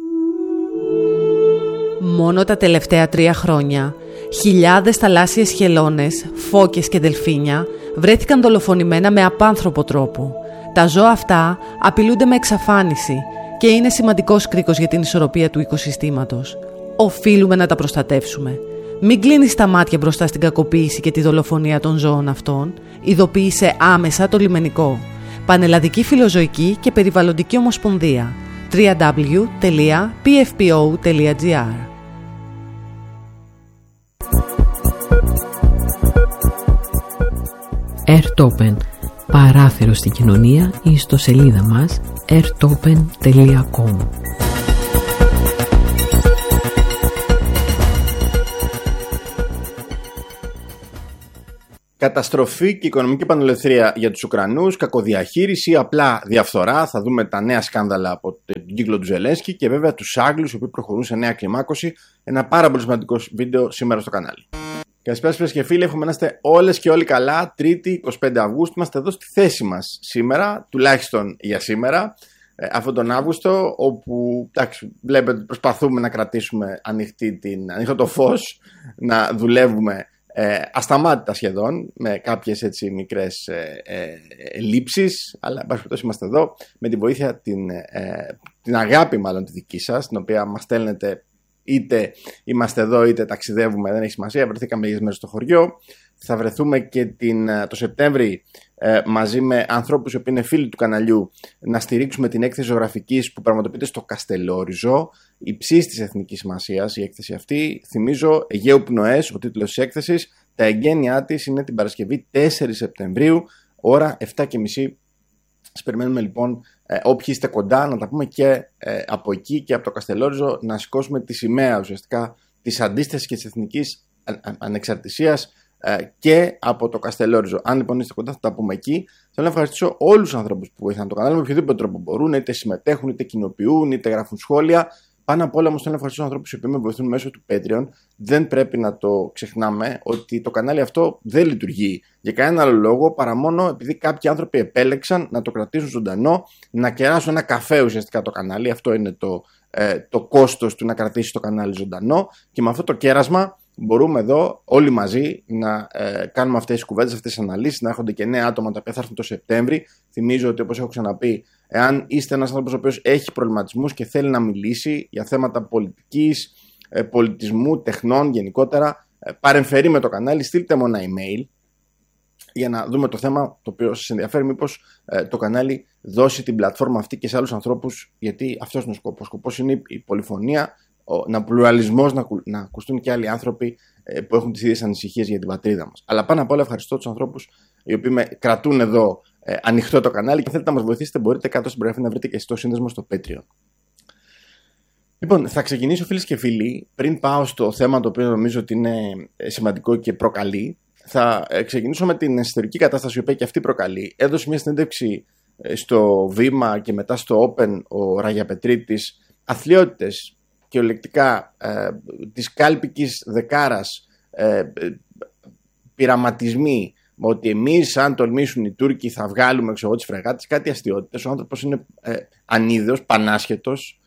Μόνο τα τελευταία τρία χρόνια, χιλιάδες θαλάσσιες χελώνες, φώκες και δελφίνια βρέθηκαν δολοφονημένα με απάνθρωπο τρόπο. Τα ζώα αυτά απειλούνται με εξαφάνιση και είναι σημαντικός κρίκος για την ισορροπία του οικοσυστήματος. Οφείλουμε να τα προστατεύσουμε. Μην κλείνεις τα μάτια μπροστά στην κακοποίηση και τη δολοφονία των ζώων αυτών. Ειδοποίησε άμεσα το λιμενικό. Πανελλαδική Φιλοζωική και Περιβαλλοντική Ομοσπονδία. double-u double-u double-u τελεία πι εφ πι ο τελεία τζι άρ. Airtopen. Παράθυρο στην κοινωνία ή στο σελίδα μας airtopen τελεία com. Καταστροφή και οικονομική πανελευθερία για τους Ουκρανούς, κακοδιαχείριση ή απλά διαφθορά. Θα δούμε τα νέα σκάνδαλα από τον κύκλο του Ζελένσκι και βέβαια τους Άγγλους, οι οποίοι προχωρούν σε νέα κλιμάκωση. Ένα πάρα πολύ σημαντικό βίντεο σήμερα στο κανάλι. Καλησπέρα φίλες και φίλοι, εύχομαι να είστε όλες και όλοι καλά. Τρίτη, εικοστή πέμπτη Αυγούστου, είμαστε εδώ στη θέση μας σήμερα, τουλάχιστον για σήμερα, ε, αυτόν τον Αύγουστο, όπου εντάξει, βλέπετε προσπαθούμε να κρατήσουμε ανοιχτή την, ανοιχτό το φως, να δουλεύουμε ε, ασταμάτητα σχεδόν, με κάποιες έτσι μικρές ε, ε, λήψεις, αλλά εν πάση περιπτώσει είμαστε εδώ με τη βοήθεια, την, ε, την αγάπη μάλλον τη δική σας, την οποία μας στέλνετε. Είτε είμαστε εδώ είτε ταξιδεύουμε, δεν έχει σημασία. Βρεθήκαμε λίγες μέρες στο χωριό. Θα βρεθούμε και την, το Σεπτέμβρη ε, μαζί με ανθρώπους που είναι φίλοι του καναλιού να στηρίξουμε την έκθεση ζωγραφικής που πραγματοποιείται στο Καστελόριζο, υψής της εθνικής σημασίας. Η έκθεση αυτή, θυμίζω, Αιγαίου Πνοές, ο τίτλος της έκθεσης. Τα εγγένειά της είναι την Παρασκευή τέσσερις Σεπτεμβρίου, ώρα επτά και μισή. Σας περιμένουμε λοιπόν, ε, όποιοι είστε κοντά, να τα πούμε και ε, από εκεί και από το Καστελόριζο, να σηκώσουμε τη σημαία ουσιαστικά της αντίστασης και της εθνικής ανεξαρτησίας ε, και από το Καστελόριζο. Αν λοιπόν είστε κοντά, θα τα πούμε εκεί. Θέλω να ευχαριστήσω όλους τους ανθρώπους που βοηθάνε το κανάλι με οποιοδήποτε τρόπο μπορούν, είτε συμμετέχουν, είτε κοινοποιούν, είτε γράφουν σχόλια. Πάνω απ' όλα όμως θέλω να ευχαριστήσω τους ανθρώπους που με βοηθούν μέσω του Patreon. Δεν πρέπει να το ξεχνάμε ότι το κανάλι αυτό δεν λειτουργεί για κανένα άλλο λόγο παρά μόνο επειδή κάποιοι άνθρωποι επέλεξαν να το κρατήσουν ζωντανό, να κεράσουν ένα καφέ ουσιαστικά το κανάλι. Αυτό είναι το, ε, το κόστος του να κρατήσει το κανάλι ζωντανό, και με αυτό το κέρασμα μπορούμε εδώ όλοι μαζί να ε, κάνουμε αυτές τις κουβέντες, αυτές τις αναλύσεις, να έρχονται και νέα άτομα τα οποία θα έρθουν το Σεπτέμβρη. Θυμίζω ότι, όπως έχω ξαναπεί, εάν είστε ένας άνθρωπος ο οποίος έχει προβληματισμούς και θέλει να μιλήσει για θέματα πολιτικής, ε, πολιτισμού, τεχνών γενικότερα, ε, παρεμφερεί με το κανάλι, στείλτε μου ένα email για να δούμε το θέμα το οποίο σας ενδιαφέρει. Μήπως ε, το κανάλι δώσει την πλατφόρμα αυτή και σε άλλους ανθρώπους, γιατί αυτός είναι ο σκοπός. Ο σκοπός είναι η πολυφωνία, να πλουραλισμός, να, να ακουστούν και άλλοι άνθρωποι ε, που έχουν τις ίδιες ανησυχίες για την πατρίδα μας. Αλλά πάνω απ' όλα ευχαριστώ τους ανθρώπους οι οποίοι με κρατούν εδώ ε, ανοιχτό το κανάλι, και αν θέλετε να μας βοηθήσετε μπορείτε κάτω στην περιγραφή να βρείτε και στο σύνδεσμο στο Patreon. Λοιπόν, θα ξεκινήσω φίλες και φίλοι, πριν πάω στο θέμα το οποίο νομίζω ότι είναι σημαντικό και προκαλεί. Θα ε, ξεκινήσω με την εσωτερική κατάσταση η οποία και αυτή προκαλεί. Έδωσε μια συνέντευξη ε, στο Βήμα και μετά στο Open ο Ραγιαπετρίτης, αθλιότητες κυριολεκτικά ε, της κάλπικης δεκάρας, ε, πειραματισμοί, ότι εμείς αν τολμήσουν οι Τούρκοι θα βγάλουμε ξέρω, τις φρεγάτες, κάτι αστιότητες. Ο άνθρωπος είναι ε, ανίδεος, πανάσχετος,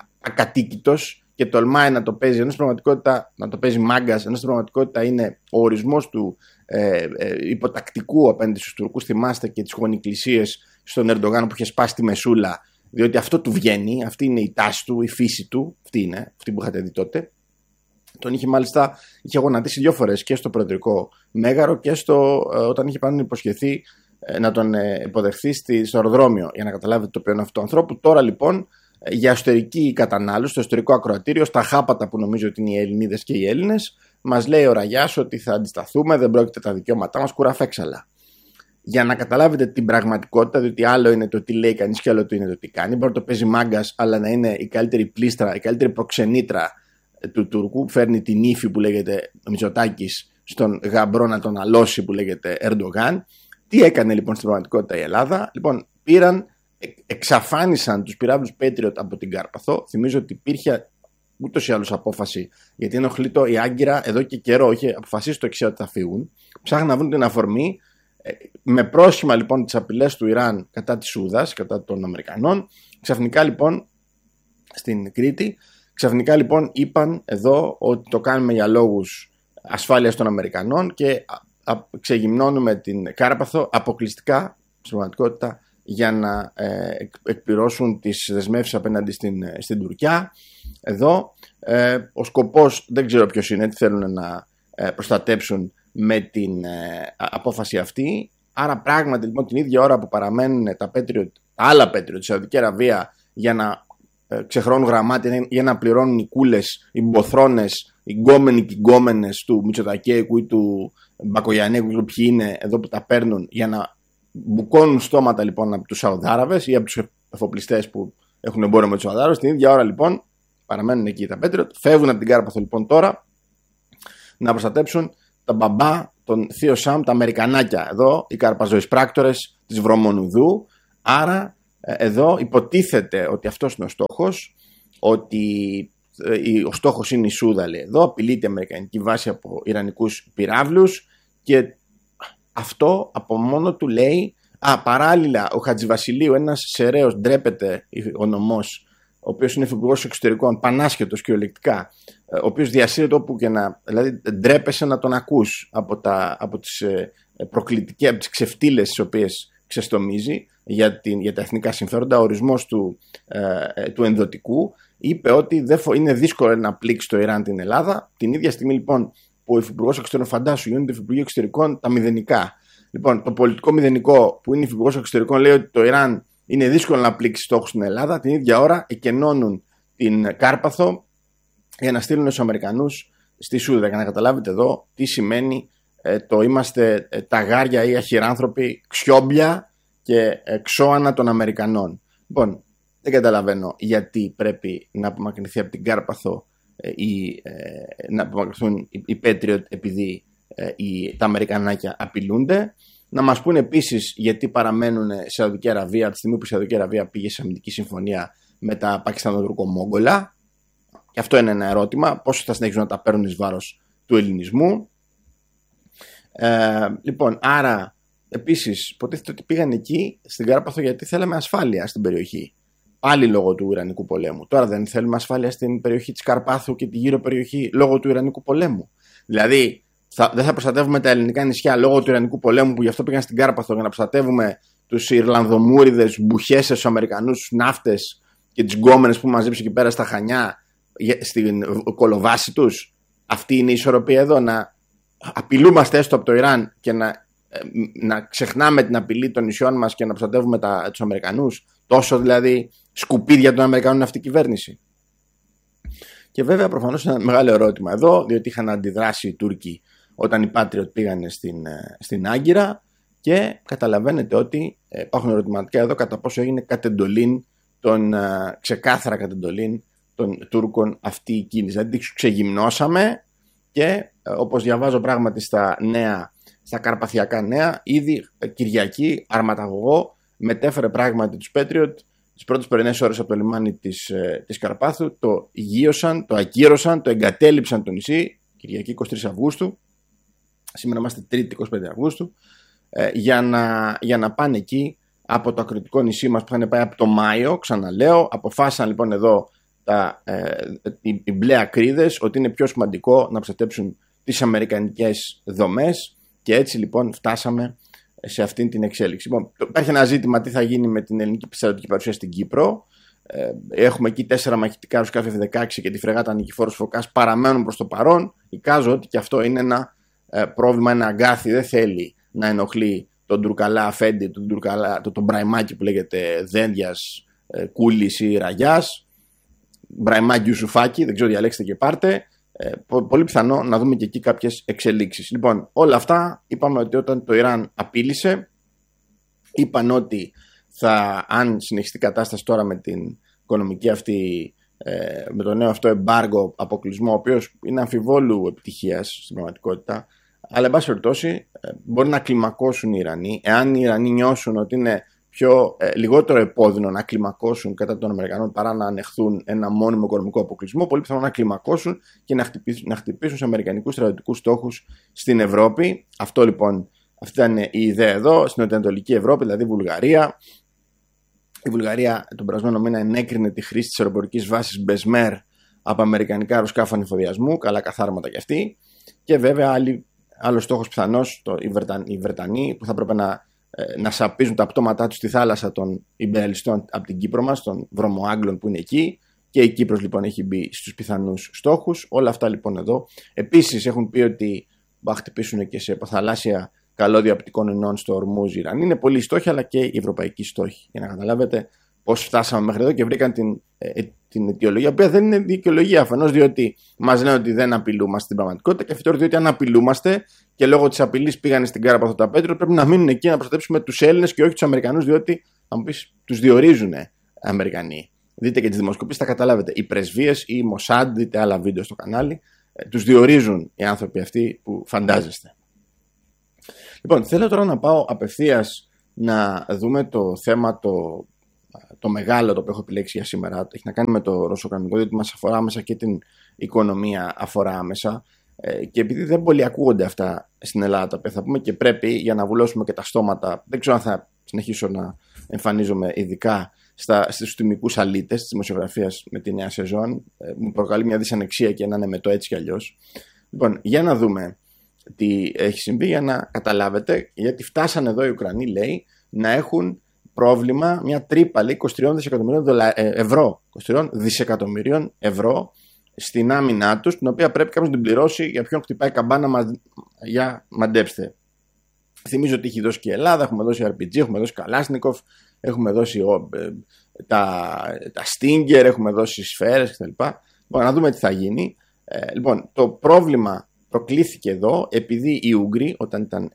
ακατοίκητος και τολμάει να το παίζει, ενώ στην πραγματικότητα να το παίζει μάγκας, ενώ στην πραγματικότητα είναι ο ορισμός του ε, ε, υποτακτικού απέναντι στους Τουρκούς. Θυμάστε και τις γονικλησίες στον Ερντογάν που είχε σπάσει τη μεσούλα, διότι αυτό του βγαίνει, αυτή είναι η τάση του, η φύση του, αυτή είναι, αυτή που είχατε δει τότε. Τον είχε μάλιστα, είχε γονατίσει δύο φορές και στο προεδρικό μέγαρο και στο, όταν είχε πάνω υποσχεθεί να τον υποδεχθεί στο αεροδρόμιο, για να καταλάβετε το ποιο είναι αυτό το ανθρώπου. Τώρα λοιπόν για εσωτερική κατανάλωση, στο εσωτερικό ακροατήριο, στα χάπατα που νομίζω ότι είναι οι Ελληνίδες και οι Έλληνες, μας λέει ο Ραγιάς ότι θα αντισταθούμε, δεν πρόκειται τα δικαιώματά μας, κουραφέξαλα. Για να καταλάβετε την πραγματικότητα, διότι άλλο είναι το τι λέει κανείς και άλλο το είναι το τι κάνει. Μπορεί να το παίζει μάγκας, αλλά να είναι η καλύτερη πλήστρα, η καλύτερη προξενήτρα του Τουρκού. Φέρνει την ύφη που λέγεται Μητσοτάκης στον γαμπρό να τον αλώσει που λέγεται Ερντογάν. Τι έκανε λοιπόν στην πραγματικότητα η Ελλάδα? Λοιπόν, πήραν, εξαφάνισαν τους πυράβλους Patriot από την Κάρπαθο. Θυμίζω ότι υπήρχε ούτως ή άλλως απόφαση, γιατί ενοχλεί το η Άγκυρα εδώ και καιρό, είχε αποφασίσει το εξής ότι θα φύγουν. Ψάχναν να βρουν την αφορμή. Με πρόσχημα λοιπόν τις απειλές του Ιράν κατά της Σούδας, κατά των Αμερικανών, ξαφνικά λοιπόν στην Κρήτη, ξαφνικά λοιπόν είπαν εδώ ότι το κάνουμε για λόγους ασφάλειας των Αμερικανών και ξεγυμνώνουμε την Κάρπαθο αποκλειστικά στην πραγματικότητα για να ε, εκπληρώσουν τις δεσμεύσεις απέναντι στην, στην Τουρκιά. Εδώ ε, ο σκοπός δεν ξέρω ποιος είναι, τι θέλουν να ε, προστατέψουν με την ε, απόφαση αυτή. Άρα πράγματι λοιπόν την ίδια ώρα που παραμένουν τα, Patriot, τα άλλα Patriot της Σαουδική Αραβία για να ε, ξεχρώνουν γραμμάτια, για να πληρώνουν οι κούλες, οι μποθρώνες, οι γκόμενοι και οι γκόμενες του Μητσοτακέικου ή του Μπακογιανέκου, ποιοι είναι εδώ που τα παίρνουν, για να μπουκώνουν στόματα λοιπόν από τους Σαουδάραβες ή από τους εφοπλιστές που έχουν εμπόριο με τους Σαουδάραβες. Την ίδια ώρα λοιπόν παραμένουν εκεί τα Patriot, φεύγουν από την Κάρπαθο λοιπόν τώρα να προστατέψουν τα μπαμπά τον Θείο Σάμ, τα Αμερικανάκια εδώ, οι καρπαζοεισπράκτορες της Βρωμονουδού. Άρα εδώ υποτίθεται ότι αυτός είναι ο στόχος, ότι ο στόχος είναι η Σούδαλη εδώ, απειλείται η αμερικανική βάση από ιρανικούς πυράβλους και αυτό από μόνο του λέει. Α, παράλληλα ο Χατζηβασιλείου, ένας σεραίος, ντρέπεται ο νομός, ο οποίος είναι υφυπουργός εξωτερικών, πανάσχετος κυριολεκτικά, ο οποίος διασύρεται όπου και να, δηλαδή ντρέπεσαι να τον ακούς από, τα, από τις προκλητικές, από τις ξεφτύλες τις οποίες ξεστομίζει για, την, για τα εθνικά συμφέροντα. Ο ορισμός του, ε, του ενδοτικού είπε ότι δεν φο, είναι δύσκολο να πλήξει το Ιράν την Ελλάδα. Την ίδια στιγμή λοιπόν που ο υφυπουργός εξωτερικών, φαντάσου, γίνεται υφυπουργείο εξωτερικών τα μηδενικά. Λοιπόν, το πολιτικό μηδενικό που είναι υφυπουργός εξωτερικών λέει ότι το Ιράν είναι δύσκολο να πλήξει στόχους στην Ελλάδα. Την ίδια ώρα εκενώνουν την Κάρπαθο για να στείλουν τους Αμερικανούς στη Σούδα. Για να καταλάβετε εδώ τι σημαίνει ε, το είμαστε ε, ταγάρια ή αχυράνθρωποι, ξιόμπια και ε, ξώανα των Αμερικανών. Λοιπόν, δεν καταλαβαίνω γιατί πρέπει να απομακρυνθεί από την Κάρπαθο ε, ή ε, να απομακρυνθούν οι, οι Patriot επειδή ε, οι, τα Αμερικανάκια απειλούνται. Να μας πούνε επίσης γιατί παραμένουν σε Σαουδική Αραβία, από τη στιγμή που η Σαουδική Αραβία πήγε σε αμυντική συμφωνία με τα Πακιστανοτουρκο-Μόγγολα. Και αυτό είναι ένα ερώτημα. Πόσο θα συνεχίσουν να τα παίρνουν εις βάρος του ελληνισμού. Ε, λοιπόν, άρα επίσης υποτίθεται ότι πήγαν εκεί στην Κάρπαθο γιατί θέλαμε ασφάλεια στην περιοχή. Πάλι λόγω του Ιρανικού πολέμου. Τώρα δεν θέλουμε ασφάλεια στην περιοχή της Καρπάθου και τη γύρω περιοχή λόγω του Ιρανικού πολέμου. Δηλαδή, θα, δεν θα προστατεύουμε τα ελληνικά νησιά λόγω του Ιρανικού πολέμου που γι' αυτό πήγαν στην Κάρπαθο για να προστατεύουμε τους Ιρλανδομούριδες, μπουχέσες, τους Αμερικανούς, τους ναύτες και τις γκόμενες που μαζέψει εκεί πέρα στα Χανιά στην κολοβάση τους. Αυτή είναι η ισορροπία εδώ, να απειλούμαστε έστω από το Ιράν και να, να ξεχνάμε την απειλή των νησιών μας και να προστατεύουμε τα, τους Αμερικανούς. Τόσο δηλαδή σκουπίδια των Αμερικανών είναι αυτή η κυβέρνηση. Και βέβαια προφανώς ένα μεγάλο ερώτημα εδώ, διότι είχαν αντιδράσει οι Τούρκοι όταν οι Patriot πήγανε στην, στην Άγκυρα και καταλαβαίνετε ότι υπάρχουν ερωτηματικά εδώ κατά πόσο έγινε κατ' εντολήν των, ξεκάθαρα κατ' εντολήν των Τούρκων αυτή η κίνηση. Δηλαδή ξεγυμνώσαμε και όπως διαβάζω πράγματι στα νέα, στα καρπαθιακά νέα, ήδη Κυριακή αρματαγωγό μετέφερε πράγματι τους Patriot τις πρώτες πρωινές ώρες από το λιμάνι της, της Καρπάθου, το γείωσαν, το ακύρωσαν, το εγκατέλειψαν το νησί, Κυριακή εικοστή τρίτη Αυγούστου, σήμερα είμαστε Τρίτη εικοστή πέμπτη Αυγούστου, ε, για, να, για να πάνε εκεί από το ακριτικό νησί μας που είχαν πάει από το Μάιο, ξαναλέω, αποφάσισαν λοιπόν εδώ τα, ε, οι, οι μπλε ακρίδες ότι είναι πιο σημαντικό να προστατέψουν τις αμερικανικές δομές και έτσι λοιπόν φτάσαμε σε αυτήν την εξέλιξη. Λοιπόν, υπάρχει ένα ζήτημα τι θα γίνει με την ελληνική στρατιωτική παρουσία στην Κύπρο. Ε, έχουμε εκεί τέσσερα μαχητικά αεροσκάφη εφ δεκαέξι και τη φρεγάτα Νικηφόρος Φωκάς παραμένουν προς το παρόν. Εικάζω ότι και αυτό είναι ένα ε, πρόβλημα, ένα αγκάθι. Δεν θέλει να ενοχλεί τον Τουρκαλά Αφέντη, τον, Τουρκαλά, τον, τον Μπραϊμάκη που λέγεται Δένδιας, ε, Κούλης ή Ραγιάς. Μπραϊμάκη Ιουσουφάκη, δεν ξέρω διαλέξτε και πάρτε. Ε, πολύ πιθανό να δούμε και εκεί κάποιες εξελίξεις. Λοιπόν, όλα αυτά είπαμε ότι όταν το Ιράν απείλησε, είπαν ότι θα, αν συνεχιστεί η κατάσταση τώρα με την οικονομική αυτή, ε, με το νέο αυτό εμπάργο αποκλεισμό, ο οποίος είναι αμφιβόλου επιτυχίας στην πραγματικότητα, αλλά εν πάση περιπτώσει ε, μπορεί να κλιμακώσουν οι Ιρανοί, εάν οι Ιρανοί νιώσουν ότι είναι πιο, ε, λιγότερο επώδυνο να κλιμακώσουν κατά των Αμερικανών παρά να ανεχθούν ένα μόνιμο οικονομικό αποκλεισμό, πολύ πιθανό να κλιμακώσουν και να χτυπήσουν, να χτυπήσουν σε αμερικανικούς στρατιωτικούς στόχους στην Ευρώπη. Αυτό λοιπόν, αυτή ήταν η ιδέα εδώ, στην Νοτιοανατολική Ευρώπη, δηλαδή Βουλγαρία. Η Βουλγαρία τον περασμένο μήνα ενέκρινε τη χρήση της αεροπορικής βάσης Μπεσμέρ από αμερικανικά αεροσκάφη ανεφοδιασμού, καλά καθάρματα κι αυτή. Και βέβαια άλλη, άλλο στόχος πιθανώς, το, οι, Βρετα, οι Βρετανοί που θα πρέπει να να σαπίζουν τα πτώματά τους στη θάλασσα των Ιμπεριαλιστών από την Κύπρο μας, των Βρωμοάγγλων που είναι εκεί, και η Κύπρος λοιπόν έχει μπει στους πιθανούς στόχους. Όλα αυτά λοιπόν εδώ. Επίσης έχουν πει ότι θα χτυπήσουν και σε υποθαλάσσια καλώδια οπτικών ινών στο Ορμούζ Ιράν. Είναι πολλοί στόχοι, αλλά και οι ευρωπαϊκοί στόχοι. Για να καταλάβετε πώς φτάσαμε μέχρι εδώ και βρήκαν την, ε, την αιτιολογία, η οποία δεν είναι δικαιολογία αφενός, διότι μας λένε ότι δεν απειλούμαστε στην πραγματικότητα, και αφετέρου διότι αν απειλούμαστε και λόγω της απειλής πήγανε στην Κάρπαθο τα Patriot, πρέπει να μείνουν εκεί να προστατεύσουμε τους Έλληνες και όχι τους Αμερικανούς, διότι αν μου πεις, τους διορίζουν Αμερικανοί. Δείτε και τις δημοσκοπήσεις, θα καταλάβετε. Οι πρεσβείες ή η Μοσάντ, δείτε άλλα βίντεο στο κανάλι, ε, τους διορίζουν οι άνθρωποι αυτοί που φαντάζεστε. Λοιπόν, θέλω τώρα να πάω απευθείας να δούμε το θέμα το, το μεγάλο το οποίο έχω επιλέξει για σήμερα. Έχει να κάνει με το ρωσοκρανικό, διότι μας αφορά άμεσα και την οικονομία αφορά άμεσα. Ε, και επειδή δεν πολύ ακούγονται αυτά στην Ελλάδα, τα οποία θα πούμε και πρέπει για να βουλώσουμε και τα στόματα, δεν ξέρω αν θα συνεχίσω να εμφανίζομαι ειδικά στα, στους τιμικούς αλήτες της δημοσιογραφίας με τη νέα σεζόν. Ε, μου προκαλεί μια δυσανεξία και να είναι με το έτσι κι αλλιώς. Λοιπόν, για να δούμε τι έχει συμβεί, για να καταλάβετε, γιατί φτάσανε εδώ οι Ουκρανοί, λέει, να έχουν πρόβλημα, μια τρύπα, λέει, είκοσι τρία δισεκατομμυρίων δολα... ευρώ, είκοσι τρία δισεκατομμυρίων ευρώ στην άμυνά τους, την οποία πρέπει κάποιος να την πληρώσει για ποιον χτυπάει καμπάνα μα... για μαντέψτε. Θυμίζω ότι έχει δώσει και η Ελλάδα, έχουμε δώσει αρ πι τζι, έχουμε δώσει Καλάσνικοφ, έχουμε δώσει ο, ε, τα, τα Stinger, έχουμε δώσει σφαίρες κτλ. Λοιπόν, να δούμε τι θα γίνει. Ε, λοιπόν, το πρόβλημα προκλήθηκε εδώ επειδή οι Ούγγροι, όταν ήταν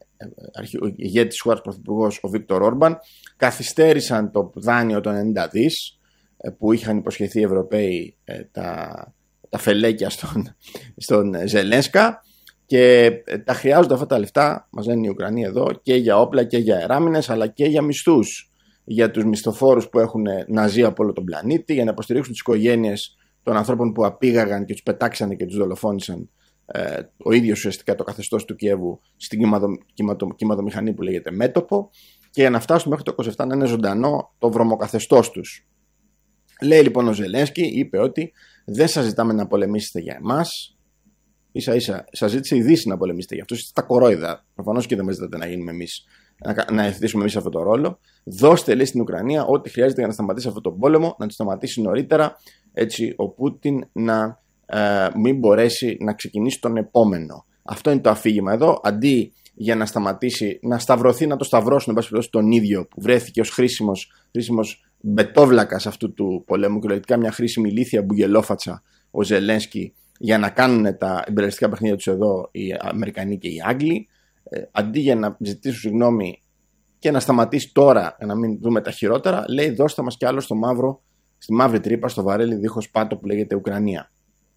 ηγέτης της χώρας πρωθυπουργός ο Βίκτορ Όρμπαν, καθυστέρησαν το δάνειο των ενενήντα δις που είχαν υποσχεθεί οι Ευρωπαίοι ε, τα, τα φελέκια στον, στον Ζελένσκα, και τα χρειάζονται αυτά τα λεφτά, μας λένε οι Ουκρανοί εδώ, και για όπλα και για αεράμινες, αλλά και για μισθούς για τους μισθοφόρους που έχουν να ζει από όλο τον πλανήτη, για να υποστηρίξουν τις οικογένειες των ανθρώπων που απήγαγαν και τους πετάξανε και τους δολοφόνησαν ε, ο ίδιος ουσιαστικά το καθεστώς του Κιέβου στην κυματομηχανή που λέγεται μέτωπο, και για να φτάσουν μέχρι το είκοσι επτά να είναι ζωντανό το βρωμοκαθεστώς τους. Λέει λοιπόν ο Ζελένσκι, είπε ότι δεν σας ζητάμε να πολεμήσετε για εμάς, ίσα ίσα σας ζήτησε η Δύση να πολεμήσετε για αυτούς, είστε τα κορόιδα, προφανώς και δεν μας ζητάτε να γίνουμε εμείς, να, να ευθύσουμε εμείς αυτό το ρόλο. Δώστε, λέει, στην Ουκρανία ό,τι χρειάζεται για να σταματήσει αυτό το πόλεμο, να το σταματήσει νωρίτερα, έτσι ο Πούτιν να ε, μην μπορέσει να ξεκινήσει τον επόμενο. Αυτό είναι το αφήγημα εδώ. Αντί για να σταματήσει, να σταυρωθεί, να το σταυρώσουν, εν πάση περιπτώσει, τον ίδιο που βρέθηκε ως χρήσιμος, χρήσιμος μπετόβλακας αυτού του πολέμου και λογικά μια χρήσιμη ηλίθια μπουγελόφατσα ο Ζελένσκι για να κάνουν τα εμπεριληπτικά παιχνίδια τους εδώ οι Αμερικανοί και οι Άγγλοι, ε, αντί για να ζητήσουν συγγνώμη και να σταματήσει τώρα, για να μην δούμε τα χειρότερα, λέει δώστε μας κι άλλο στο μαύρο, στη μαύρη τρύπα, στο βαρέλι δίχως πάτο που λέγεται Ουκρανία.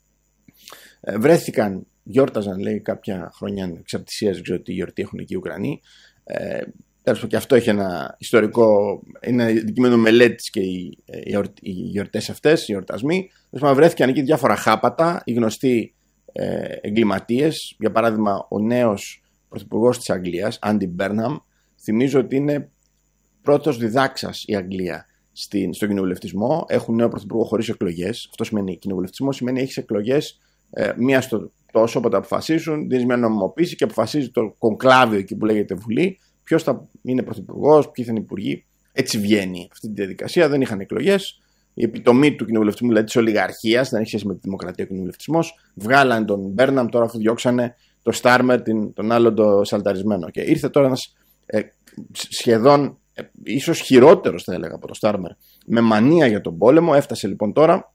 Ε, βρέθηκαν, γιόρταζαν, λέει, κάποια χρόνια εξαρτησίας, δεν ξέρω τι γιορτή έχουν εκεί οι Ουκρανοί. Ε, Τέλος, και αυτό έχει ένα ιστορικό, είναι αντικείμενο μελέτης και οι, οι γιορτές αυτές, οι εορτασμοί. Βρέθηκαν εκεί διάφορα χάπατα, οι γνωστοί ε, εγκληματίες. Για παράδειγμα, ο νέος πρωθυπουργός της Αγγλίας, Άντι Μπέρναμ, θυμίζω ότι είναι πρώτος διδάξας η Αγγλία στην, στον κοινοβουλευτισμό. Έχουν νέο πρωθυπουργό χωρίς εκλογές. Αυτό σημαίνει κοινοβουλευτισμό, σημαίνει έχεις εκλογές ε, μία στο τόσο όποτε αποφασίσουν, δίνεις μια νομιμοποίηση και αποφασίζει το κονκλάβιο εκεί που λέγεται Βουλή. Ποιος θα είναι πρωθυπουργός, ποιοι θα είναι υπουργοί. Έτσι βγαίνει αυτή τη διαδικασία. Δεν είχαν εκλογές. Η επιτομή του κοινοβουλευτισμού, δηλαδή της ολιγαρχίας, δεν έχει σχέση με τη δημοκρατία ο κοινοβουλευτισμός. Βγάλανε τον Μπέρναμ, τώρα αφού διώξανε το Στάρμερ, τον άλλον το σαλταρισμένο. Και ήρθε τώρα ένας ε, σχεδόν, ε, ίσως χειρότερος θα έλεγα από το Στάρμερ, με μανία για τον πόλεμο. Έφτασε λοιπόν τώρα,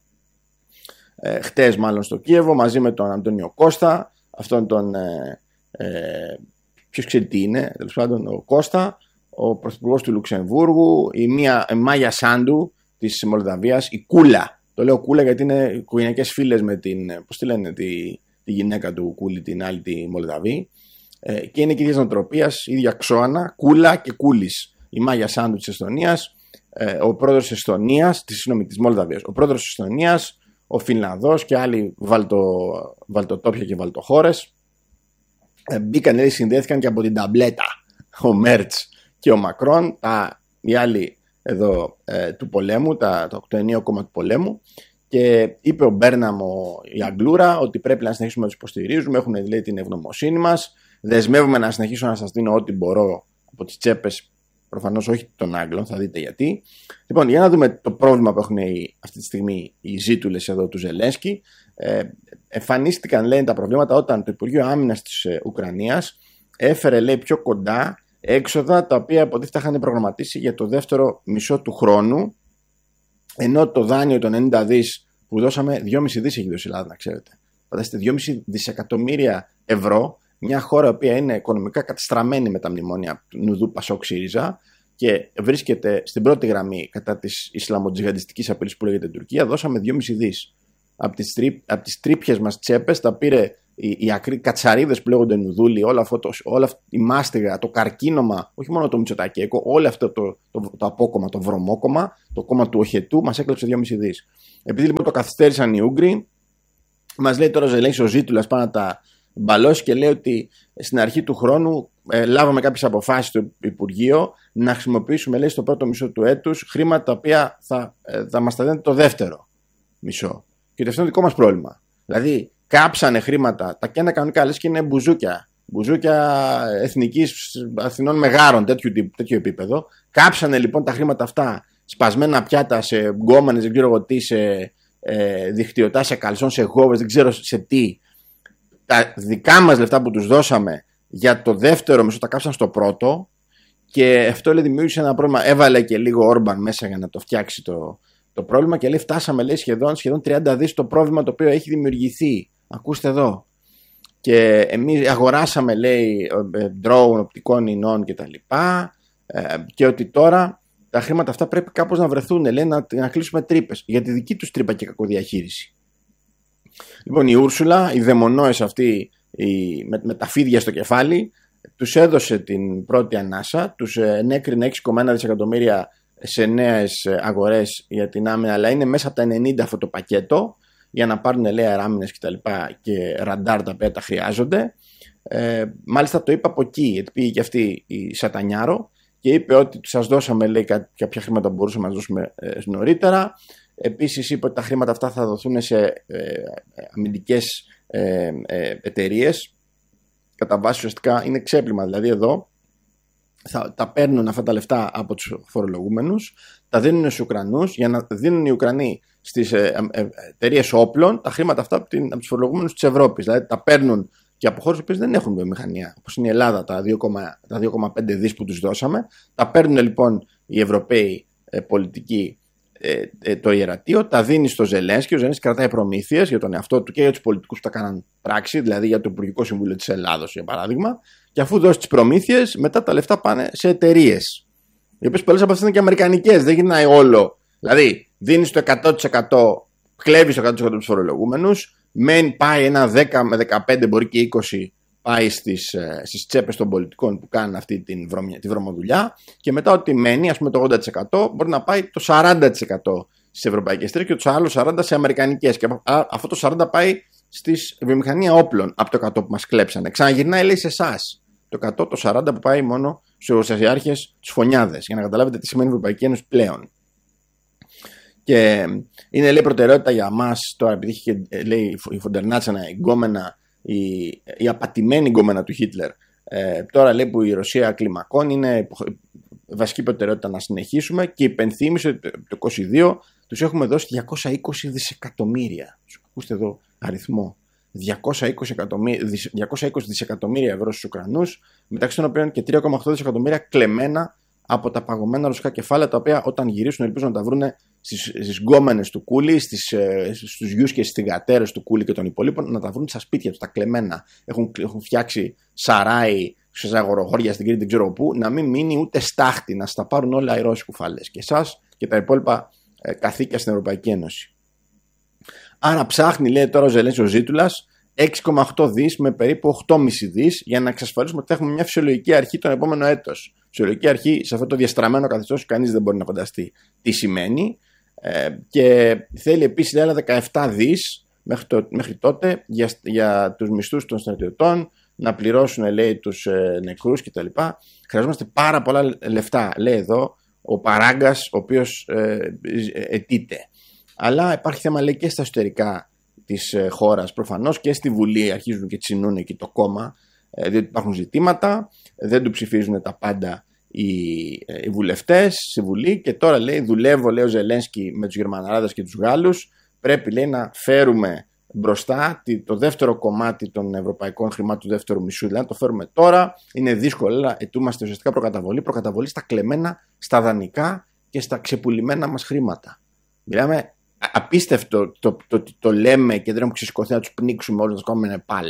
ε, χτες μάλλον στο Κίεβο, μαζί με τον Αντώνιο Κώστα, αυτόν τον. Ε, ε, Ποιος ξέρει τι είναι, τέλος πάντων, ο Κώστα, ο πρωθυπουργός του Λουξεμβούργου, η μία η Μάγια Σάντου της Μολδαβίας, η Κούλα. Το λέω Κούλα γιατί είναι οικογενειακές φίλες με την, πώς τη λένε, τη, τη γυναίκα του Κούλη, την άλλη τη Μολδαβή. Ε, και είναι και ίδιας νοοτροπίας, ίδια ξώανα, Κούλα και Κούλης. Η Μάγια Σάντου της Εστονίας, ε, ο πρόεδρος της Εστονίας, της, συγγνώμη, της Μολδαβίας, ο πρόεδρος της Εστονίας, ο Φινλανδός και άλλοι βαλτο, βαλτοτόπια και βαλτοχώρες. Μπήκαν, δηλαδή, συνδέθηκαν και από την ταμπλέτα ο Μέρτς και ο Μακρόν, τα, οι άλλοι εδώ ε, του πολέμου, τα, το, το ενίο κόμμα του πολέμου, και είπε ο Μπέρναμ, ο, η Αγγλούρα, ότι πρέπει να συνεχίσουμε να τους υποστηρίζουμε, έχουν, λέει, την ευγνωμοσύνη μας, δεσμεύουμε να συνεχίσω να σας δίνω ό,τι μπορώ από τις τσέπες, προφανώς όχι των Άγγλων, θα δείτε γιατί. Λοιπόν, για να δούμε το πρόβλημα που έχουν οι, αυτή τη στιγμή οι ζήτουλες εδώ του Ζελένσκι. Ε, εμφανίστηκαν, λένε, τα προβλήματα όταν το Υπουργείο Άμυνας της ε, Ουκρανίας έφερε, λέει, πιο κοντά έξοδα τα οποία υποτίθεται είχαν προγραμματίσει για το δεύτερο μισό του χρόνου, ενώ το δάνειο των ενενήντα δις που δώσαμε, δυόμισι δις έχει δώσει η Ελλάδα, να ξέρετε. Φανταστείτε, δυόμισι δισεκατομμύρια ευρώ, μια χώρα η οποία είναι οικονομικά καταστραμμένη με τα μνημόνια του Νουδού Πασόκ ΣΥΡΙΖΑ και βρίσκεται στην πρώτη γραμμή κατά της Ισλαμοτζιχαντιστικής απειλής που λέγεται Τουρκία, δώσαμε δυόμισι δις. Από τις, τρί, από τις τρίπιες μας τσέπες τα πήρε οι, οι ακροί κατσαρίδες που λέγονται νουδούλοι, όλα αυτό το, όλα αυτή η μάστιγα, το καρκίνωμα, όχι μόνο το Μητσοτακέικο, όλο αυτό το, το, το, το απόκομμα, το βρωμόκομμα, το κόμμα του Οχετού, μας έκλεψε δυόμισι δις. Επειδή λοιπόν το καθυστέρησαν οι Ούγγροι, μας λέει τώρα ο Ζελένσκι, ο Ζήτουλας, πάνω να τα μπαλώσει και λέει ότι στην αρχή του χρόνου ε, λάβαμε κάποιες αποφάσεις στο Υπουργείο να χρησιμοποιήσουμε, λέει, στο πρώτο μισό του έτους χρήματα τα οποία θα, ε, θα μας τα δίνουν το δεύτερο μισό. Και αυτό είναι δικό μας πρόβλημα. Δηλαδή, κάψανε χρήματα, τα κέντα κανονικά, λες και είναι μπουζούκια. Μπουζούκια εθνικής Αθηνών μεγάρων, τέτοιο, τέτοιο επίπεδο. Κάψανε λοιπόν τα χρήματα αυτά, σπασμένα πιάτα σε γκόμενες, δεν ξέρω εγώ τι, σε ε, δικτυωτά, σε καλσόν, σε γόβες, δεν ξέρω σε τι. Τα δικά μας λεφτά που τους δώσαμε για το δεύτερο μισό τα κάψαν στο πρώτο και αυτό, λέει, δημιούργησε ένα πρόβλημα. Έβαλε και λίγο Όρμπαν μέσα για να το φτιάξει το, το πρόβλημα και λέει φτάσαμε, λέει, σχεδόν, σχεδόν τριάντα δις το πρόβλημα το οποίο έχει δημιουργηθεί. Ακούστε εδώ. Και εμείς αγοράσαμε, λέει, drone, οπτικών ινών και τα λοιπά, και ότι τώρα τα χρήματα αυτά πρέπει κάπως να βρεθούν, λέει, να, να κλείσουμε τρύπες για τη δική τους τρύπα και κακοδιαχείριση. Λοιπόν, η Ούρσουλα, οι δαιμονόες αυτοί, οι, με, με τα φίδια στο κεφάλι, τους έδωσε την πρώτη ανάσα, τους ενέκρινε έξι κόμμα ένα δισεκατομμύρια σε νέες αγορές για την άμυνα, αλλά είναι μέσα από τα ενενήντα αυτό το πακέτο, για να πάρουν, λέει, αεράμινες και τα λοιπά και ραντάρ τα οποία τα χρειάζονται. Ε, μάλιστα το είπε από εκεί, γιατί πήγε και αυτή η Σατανιάρο και είπε ότι σας δώσαμε, λέει, κάποια χρήματα που μπορούσαμε να δώσουμε ε, νωρίτερα. Επίσης είπε ότι τα χρήματα αυτά θα δοθούν σε ε, αμυντικές ε, ε, εταιρείες. Κατά βάση ουσιαστικά είναι ξέπλυμα, δηλαδή εδώ θα, τα παίρνουν αυτά τα λεφτά από τους φορολογούμενους, τα δίνουν στους Ουκρανούς για να δίνουν οι Ουκρανοί στις εταιρείες όπλων τα χρήματα αυτά από, την, από τους φορολογούμενους της Ευρώπης. Δηλαδή τα παίρνουν και από χώρες που δεν έχουν βιομηχανία, όπως είναι η Ελλάδα, τα δύο κόμμα πέντε δις που τους δώσαμε. Τα παίρνουν λοιπόν οι Ευρωπαίοι ε, πολιτικοί ε, ε, το ιερατείο, τα δίνει στο Ζελένσκι. Ο Ζελένσκι κρατάει προμήθειες για τον εαυτό του και για τους πολιτικούς που τα κάναν πράξη, δηλαδή για το Υπουργικό Συμβούλιο της Ελλάδος, για παράδειγμα. Και αφού δώσει τις προμήθειες, μετά τα λεφτά πάνε σε εταιρείες. Οι οποίες πολλές από αυτές είναι και αμερικανικές, δεν γυρνάει όλο. Δηλαδή, δίνεις το εκατό τοις εκατό, κλέβεις το εκατό τοις εκατό τους φορολογούμενους, μεν πάει ένα δέκα με δεκαπέντε, μπορεί και είκοσι, πάει στις, στις τσέπες των πολιτικών που κάνουν αυτή την βρωμια, τη βρωμοδουλειά, και μετά ό,τι μένει, ας πούμε το ογδόντα τοις εκατό, μπορεί να πάει το σαράντα τοις εκατό στις ευρωπαϊκές εταιρείες και το άλλο σαράντα τοις εκατό σε αμερικανικές. Και αυτό το σαράντα τοις εκατό πάει στη βιομηχανία όπλων από το εκατό που μας κλέψανε. Ξαναγυρνάει, λέει, σε εσάς. Το εκατό, το σαράντα που πάει μόνο στους εργοσιάρχες, τους φωνιάδες, για να καταλάβετε τι σημαίνει η Ευρωπαϊκή Ένωση πλέον. Και είναι, λέει, προτεραιότητα για μας τώρα, επειδή είχε, λέει, η Φοντερνάτσανα, η γκόμενα, η, η απατημένη γκόμενα του Χίτλερ, ε, τώρα, λέει, που η Ρωσία κλιμακώνει, είναι βασική προτεραιότητα να συνεχίσουμε, και υπενθύμισε ότι το είκοσι δύο τους έχουμε δώσει διακόσια είκοσι δισεκατομμύρια. Ακούστε εδώ αριθμό. διακόσια είκοσι δισεκατομμύρια ευρώ στους Ουκρανούς, μεταξύ των οποίων και τρία κόμμα οκτώ δισεκατομμύρια κλεμμένα από τα παγωμένα ρωσικά κεφάλαια, τα οποία όταν γυρίσουν ελπίζουν να τα βρουν στις, στις γκόμενες του Κούλι, στις, στους γιους και στις θυγατέρες του Κούλι και των υπολείπων, να τα βρουν στα σπίτια τους, τα κλεμμένα. Έχουν, έχουν φτιάξει σαράι σε αγοροχώρια στην Κρήτη, δεν ξέρω πού, να μην μείνει ούτε στάχτη, να στα πάρουν όλα οι Ρώσοι κουφάλες. Και εσάς και τα υπόλοιπα ε, καθήκια στην Ευρωπαϊκή Ένωση. Άρα ψάχνει, λέει, τώρα ο Ζελένσκι, ο Ζήτουλας, έξι κόμμα οκτώ δις με περίπου οκτώ κόμμα πέντε δις για να εξασφαλίσουμε ότι θα έχουμε μια φυσιολογική αρχή τον επόμενο έτος. Φυσιολογική αρχή σε αυτό το διαστραμμένο καθεστώς κανείς δεν μπορεί να φανταστεί τι σημαίνει. Ε, και θέλει επίσης, λέει, άλλα δεκαεπτά δις μέχρι, το, μέχρι τότε για, για τους μισθούς των στρατιωτών, να πληρώσουν, λέει, τους ε, νεκρούς κτλ. Χρειαζόμαστε πάρα πολλά λεφτά, λέει εδώ ο Παράγκας, ο οποίος ε, αιτείται. Αλλά υπάρχει θέμα, λέει, και στα εσωτερικά της ε, χώρας προφανώς, και στη Βουλή αρχίζουν και τσινούν εκεί το κόμμα, ε, διότι υπάρχουν ζητήματα, δεν του ψηφίζουν τα πάντα οι, ε, οι βουλευτές στη Βουλή, και τώρα, λέει, δουλεύω, λέει, ο Ζελένσκι με τους Γερμαναράδες και τους Γάλλους, πρέπει, λέει, να φέρουμε μπροστά το δεύτερο κομμάτι των ευρωπαϊκών χρημάτων του δεύτερου μισού, δηλαδή να το φέρουμε τώρα, είναι δύσκολο, αλλά ετούμαστε ουσιαστικά προκαταβολή, προκαταβολή στα κλεμμένα, στα δανεικά και στα ξεπουλημένα μας χρήματα. Μιλάμε απίστευτο το, το, το, το, το λέμε και δεν έχουμε ξεσηκωθεί να τους πνίξουμε όλους, να τους κάνουμε Νεπάλ,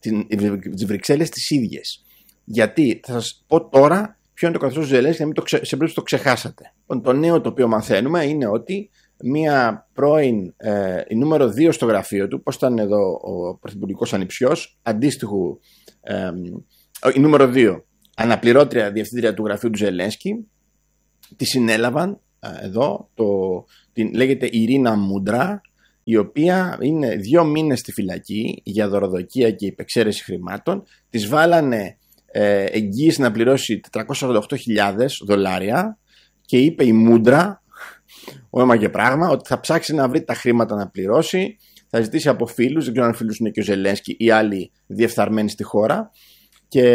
τις Βρυξέλλες τις ίδιες. Γιατί θα σας πω τώρα ποιο είναι το καθεστώς του Ζελένσκι, να μην το, ξε, σε περίπτωση το ξεχάσατε. Το νέο το οποίο μαθαίνουμε είναι ότι μία πρώην ε, η νούμερο δύο στο γραφείο του, πώς ήταν εδώ ο πρωθυπουργικός ανιψιός, αντίστοιχου ε, η νούμερο δύο, αναπληρώτρια διευθύντρια του γραφείου του Ζελένσκι, τη συνέλαβαν ε, εδώ, το, την, λέγεται Ιρίνα Μούντρα, η οποία είναι δύο μήνες στη φυλακή για δωροδοκία και υπεξαίρεση χρημάτων. Της βάλανε ε, εγγύηση να πληρώσει τετρακόσιες ογδόντα οκτώ χιλιάδες δολάρια και είπε η Μούντρα, όνομα και πράγμα, ότι θα ψάξει να βρει τα χρήματα να πληρώσει, θα ζητήσει από φίλους, δεν ξέρω αν φίλους είναι και ο Ζελένσκι ή άλλοι διεφθαρμένοι στη χώρα, και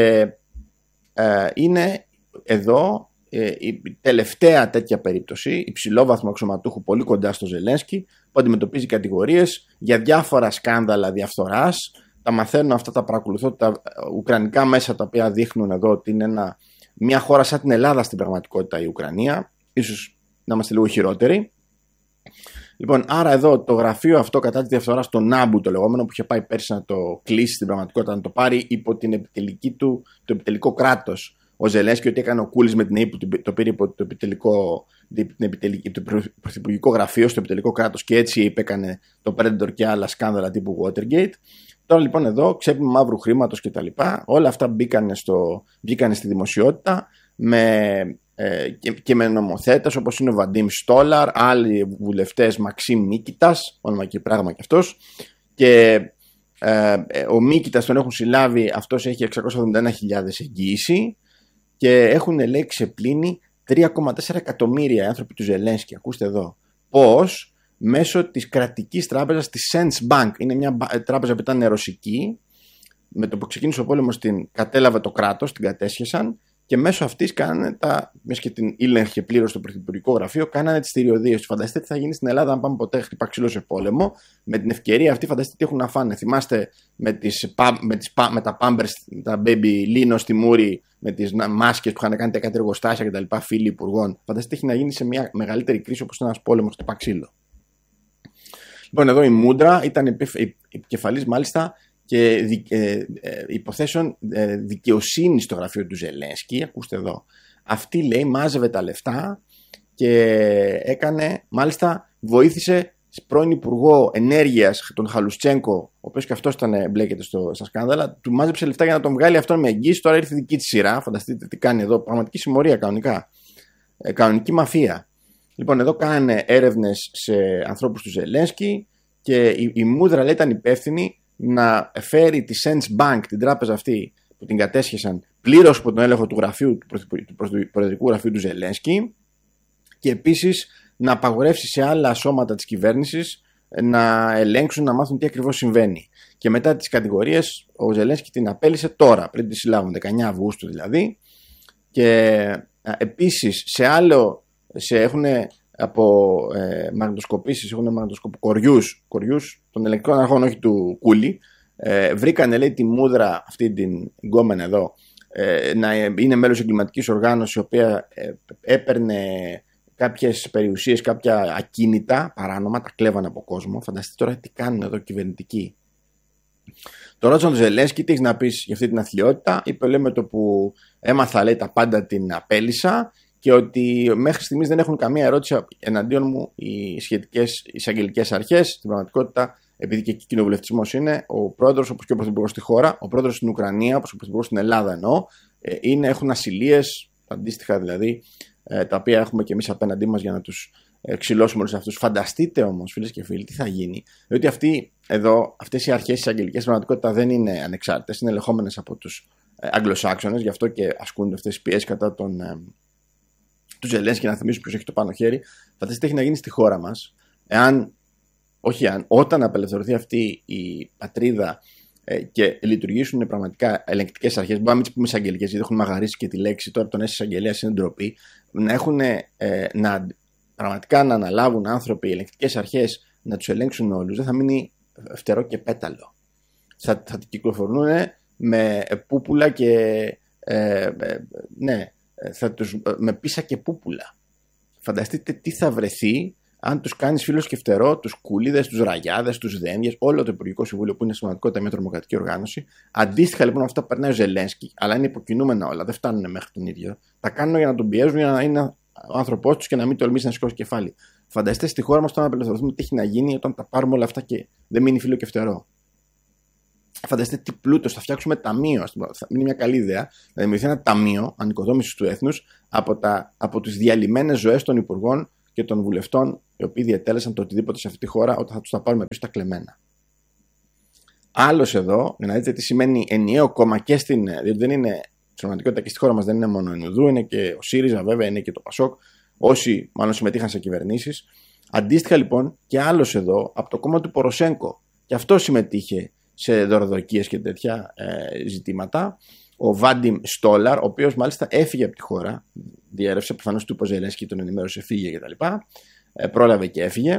ε, είναι εδώ ε, η τελευταία τέτοια περίπτωση υψηλόβαθμου αξιωματούχου πολύ κοντά στο Ζελένσκι, που αντιμετωπίζει κατηγορίες για διάφορα σκάνδαλα διαφθοράς. Τα μαθαίνω αυτά, τα παρακολουθώ, τα ουκρανικά μέσα τα οποία δείχνουν εδώ ότι είναι ένα, μια χώρα σαν την Ελλάδα στην πραγματικότητα η Ουκρανία, ίσως να είμαστε λίγο χειρότεροι. Λοιπόν, άρα εδώ το γραφείο αυτό κατά τη διαφθορά στο Νάμπου, το λεγόμενο, που είχε πάει πέρσι να το κλείσει στην πραγματικότητα, να το πάρει υπό την επιτελική του, το επιτελικό κράτος ο Ζελένσκι, ότι έκανε ο Κούλης με την ΑΕΠ που το πήρε υπό το επιτελικό, την επιτελική, το πρωθυπουργικό γραφείο στο επιτελικό κράτος, και έτσι η ΑΕΠ έκανε το Predator και άλλα σκάνδαλα τύπου Watergate. Τώρα λοιπόν εδώ ξέπλυμα μαύρου χρήματος κτλ. Όλα αυτά μπήκανε, στο, μπήκανε στη δημοσιότητα με, ε, και, και με νομοθέτες όπως είναι ο Βαντίμ Στόλαρ, άλλοι βουλευτές, Μαξίμ Μίκητας, όνομα και πράγμα και αυτός, και ε, ο Μίκητας τον έχουν συλλάβει, αυτός έχει εξακόσιες εβδομήντα ένα χιλιάδες εγγύηση, και έχουν λέει ξεπλύνει τρία κόμμα τέσσερα εκατομμύρια άνθρωποι του Ζελένσκι. Ακούστε εδώ πώς μέσω της κρατικής τράπεζας της Sense Bank, είναι μια τράπεζα που ήταν ρωσική, με το που ξεκίνησε ο πόλεμος την κατέλαβε το κράτος, την κατέσχεσαν, και μέσω αυτής κάνανε τα, μέσα και την ήλεγχε πλήρως στο πρωθυπουργικό γραφείο, κάνανε τις στηριοδίες τους. Φανταστείτε τι θα γίνει στην Ελλάδα αν πάμε ποτέ χτυπά ξύλο σε πόλεμο. Με την ευκαιρία αυτή, φανταστείτε τι έχουν να φάνε. Θυμάστε με, τις, με, τις, με τα Pampers, τα Baby Lino στη Μούρη, με τις μάσκες που είχαν κάνει τα κάτι εργοστάσια κτλ. Φίλοι υπουργών. Φανταστείτε τι έχει να γίνει σε μια μεγαλύτερη κρίση όπως ήταν ένας πόλεμος, χτυπά ξύλο. Λοιπόν, εδώ η Μούντρα ήταν επικεφαλής μάλιστα και ε, ε, υποθέσεων ε, δικαιοσύνη στο γραφείο του Ζελένσκι. Ακούστε εδώ. Αυτή λέει μάζευε τα λεφτά και έκανε, μάλιστα βοήθησε πρώην Υπουργό Ενέργειας, τον Χαλουστσένκο, ο οποίος και αυτός ήταν μπλέκεται στο, στα σκάνδαλα, του μάζεψε λεφτά για να τον βγάλει αυτόν με εγγύηση. Τώρα ήρθε δική της σειρά. Φανταστείτε τι κάνει εδώ. Πραγματική συμμορία κανονικά. Ε, κανονική μαφία. Λοιπόν, εδώ κάνανε έρευνες σε ανθρώπους του Ζελένσκι και η, η Μούδρα λέει ήταν υπεύθυνη να φέρει τη Sense Bank, την τράπεζα αυτή που την κατέσχεσαν, πλήρως από τον έλεγχο του γραφείου του προεδρικού γραφείου του Ζελένσκι, και επίσης να απαγορεύσει σε άλλα σώματα της κυβέρνησης να ελέγξουν, να μάθουν τι ακριβώς συμβαίνει. Και μετά τις κατηγορίες ο Ζελένσκι την απέλυσε τώρα, πριν τη συλλάβουν, δεκαεννέα Αυγούστου δηλαδή, και επίσης σε άλλο, σε έχουν από ε, μαγνητοσκοπήσεις, έχουν μαγνητοσκοπ, κοριούς, κοριούς των ηλεκτρικών αρχών, όχι του Κούλη, ε, βρήκανε λέει τη Μούδρα, αυτή την γκόμενα εδώ, ε, να είναι μέλος εγκληματικής οργάνωσης, η οποία ε, έπαιρνε κάποιες περιουσίες, κάποια ακίνητα παράνομα, τα κλέβανε από κόσμο. Φανταστείτε τώρα τι κάνουν εδώ κυβερνητικοί. Το ρώτησαν τον Ζελένσκι, τι έχεις να πεις για αυτή την αθλιότητα. Είπε, λέει, με το που έμαθα, λέει, τα πάντα την απέλυσα, και ότι μέχρι στιγμής δεν έχουν καμία ερώτηση εναντίον μου οι σχετικές εισαγγελικές αρχές. Στην πραγματικότητα, επειδή και εκεί κοινοβουλευτισμός είναι, ο πρόεδρος, όπως και ο πρωθυπουργός στη χώρα, ο πρόεδρος στην Ουκρανία, όπως ο πρωθυπουργός στην Ελλάδα εννοώ, είναι, έχουν ασυλίες, αντίστοιχα δηλαδή, τα οποία έχουμε και εμείς απέναντί μας για να τους ξυλώσουμε όλους αυτούς. Φανταστείτε όμως, φίλες και φίλοι, τι θα γίνει. Διότι αυτοί εδώ, αυτές οι αρχές εισαγγελικές στην πραγματικότητα δεν είναι ανεξάρτητες, είναι ελεγχόμενες από τους Αγγλοσάξονες, γι' αυτό και ασκούνται αυτές τις πιέσεις κατά τον. Του Ζελένσκι, να θυμίσουν ποιος έχει το πάνω χέρι. Φανταστείτε τι έχει να γίνει στη χώρα μας, εάν, όχι αν, όταν απελευθερωθεί αυτή η πατρίδα ε, και λειτουργήσουν πραγματικά ελεγκτικές αρχές. Μπορούμε να μην τις πούμε εισαγγελικές, γιατί έχουν μαγαρίσει και τη λέξη. Τώρα τον έσαι εισαγγελέας είναι ντροπή. Να έχουν ε, να, πραγματικά να αναλάβουν άνθρωποι, οι ελεγκτικές αρχές να τους ελέγξουν όλους, δεν θα μείνει φτερό και πέταλο. Θα, θα κυκλοφορούν με πούπουλα και. Ε, ε, ναι. Θα τους, με πίσα και πούπουλα. Φανταστείτε τι θα βρεθεί αν τους κάνεις φίλος και φτερό, τους κούλιδες, τους ραγιάδες, τους δένδιες, όλο το Υπουργικό Συμβούλιο που είναι σημαντικότητα μια τρομοκρατική οργάνωση. Αντίστοιχα λοιπόν αυτά περνάει ο Ζελένσκι, αλλά είναι υποκινούμενα όλα, δεν φτάνουν μέχρι τον ίδιο. Τα κάνουν για να τον πιέζουν, για να είναι ο άνθρωπός τους και να μην τολμήσει να σηκώσει κεφάλι. Φανταστείτε στη χώρα μας τώρα να απελευθερωθούμε τι έχει να γίνει όταν τα πάρουμε όλα αυτά και δεν μείνει φύλλο και φτερό. Φανταστείτε τι πλούτος, θα φτιάξουμε ταμείο. Θα είναι μια καλή ιδέα να δημιουργηθεί ένα ταμείο ανοικοδόμησης του έθνους από, τα, από τις διαλυμένες ζωές των υπουργών και των βουλευτών, οι οποίοι διατέλεσαν το οτιδήποτε σε αυτή τη χώρα, όταν θα τους τα πάρουμε πίσω τα κλεμμένα. Άλλος εδώ, για να δείτε τι σημαίνει ενιαίο κόμμα και στην. Διότι δεν είναι, στην πραγματικότητα και στη χώρα μας δεν είναι μόνο η Νουδού, είναι και ο ΣΥΡΙΖΑ, βέβαια, είναι και το ΠΑΣΟΚ, όσοι μάλλον συμμετείχαν σε κυβερνήσεις. Αντίστοιχα λοιπόν και άλλος εδώ από το κόμμα του Ποροσέγκο, και αυτό συμμετείχε σε δωροδοκίες και τέτοια ε, ζητήματα. Ο Βάντιμ Στόλαρ, ο οποίος μάλιστα έφυγε από τη χώρα, διέρευσε, προφανώς του Ποζελένσκι τον ενημέρωσε, φύγε κτλ. Ε, πρόλαβε και έφυγε.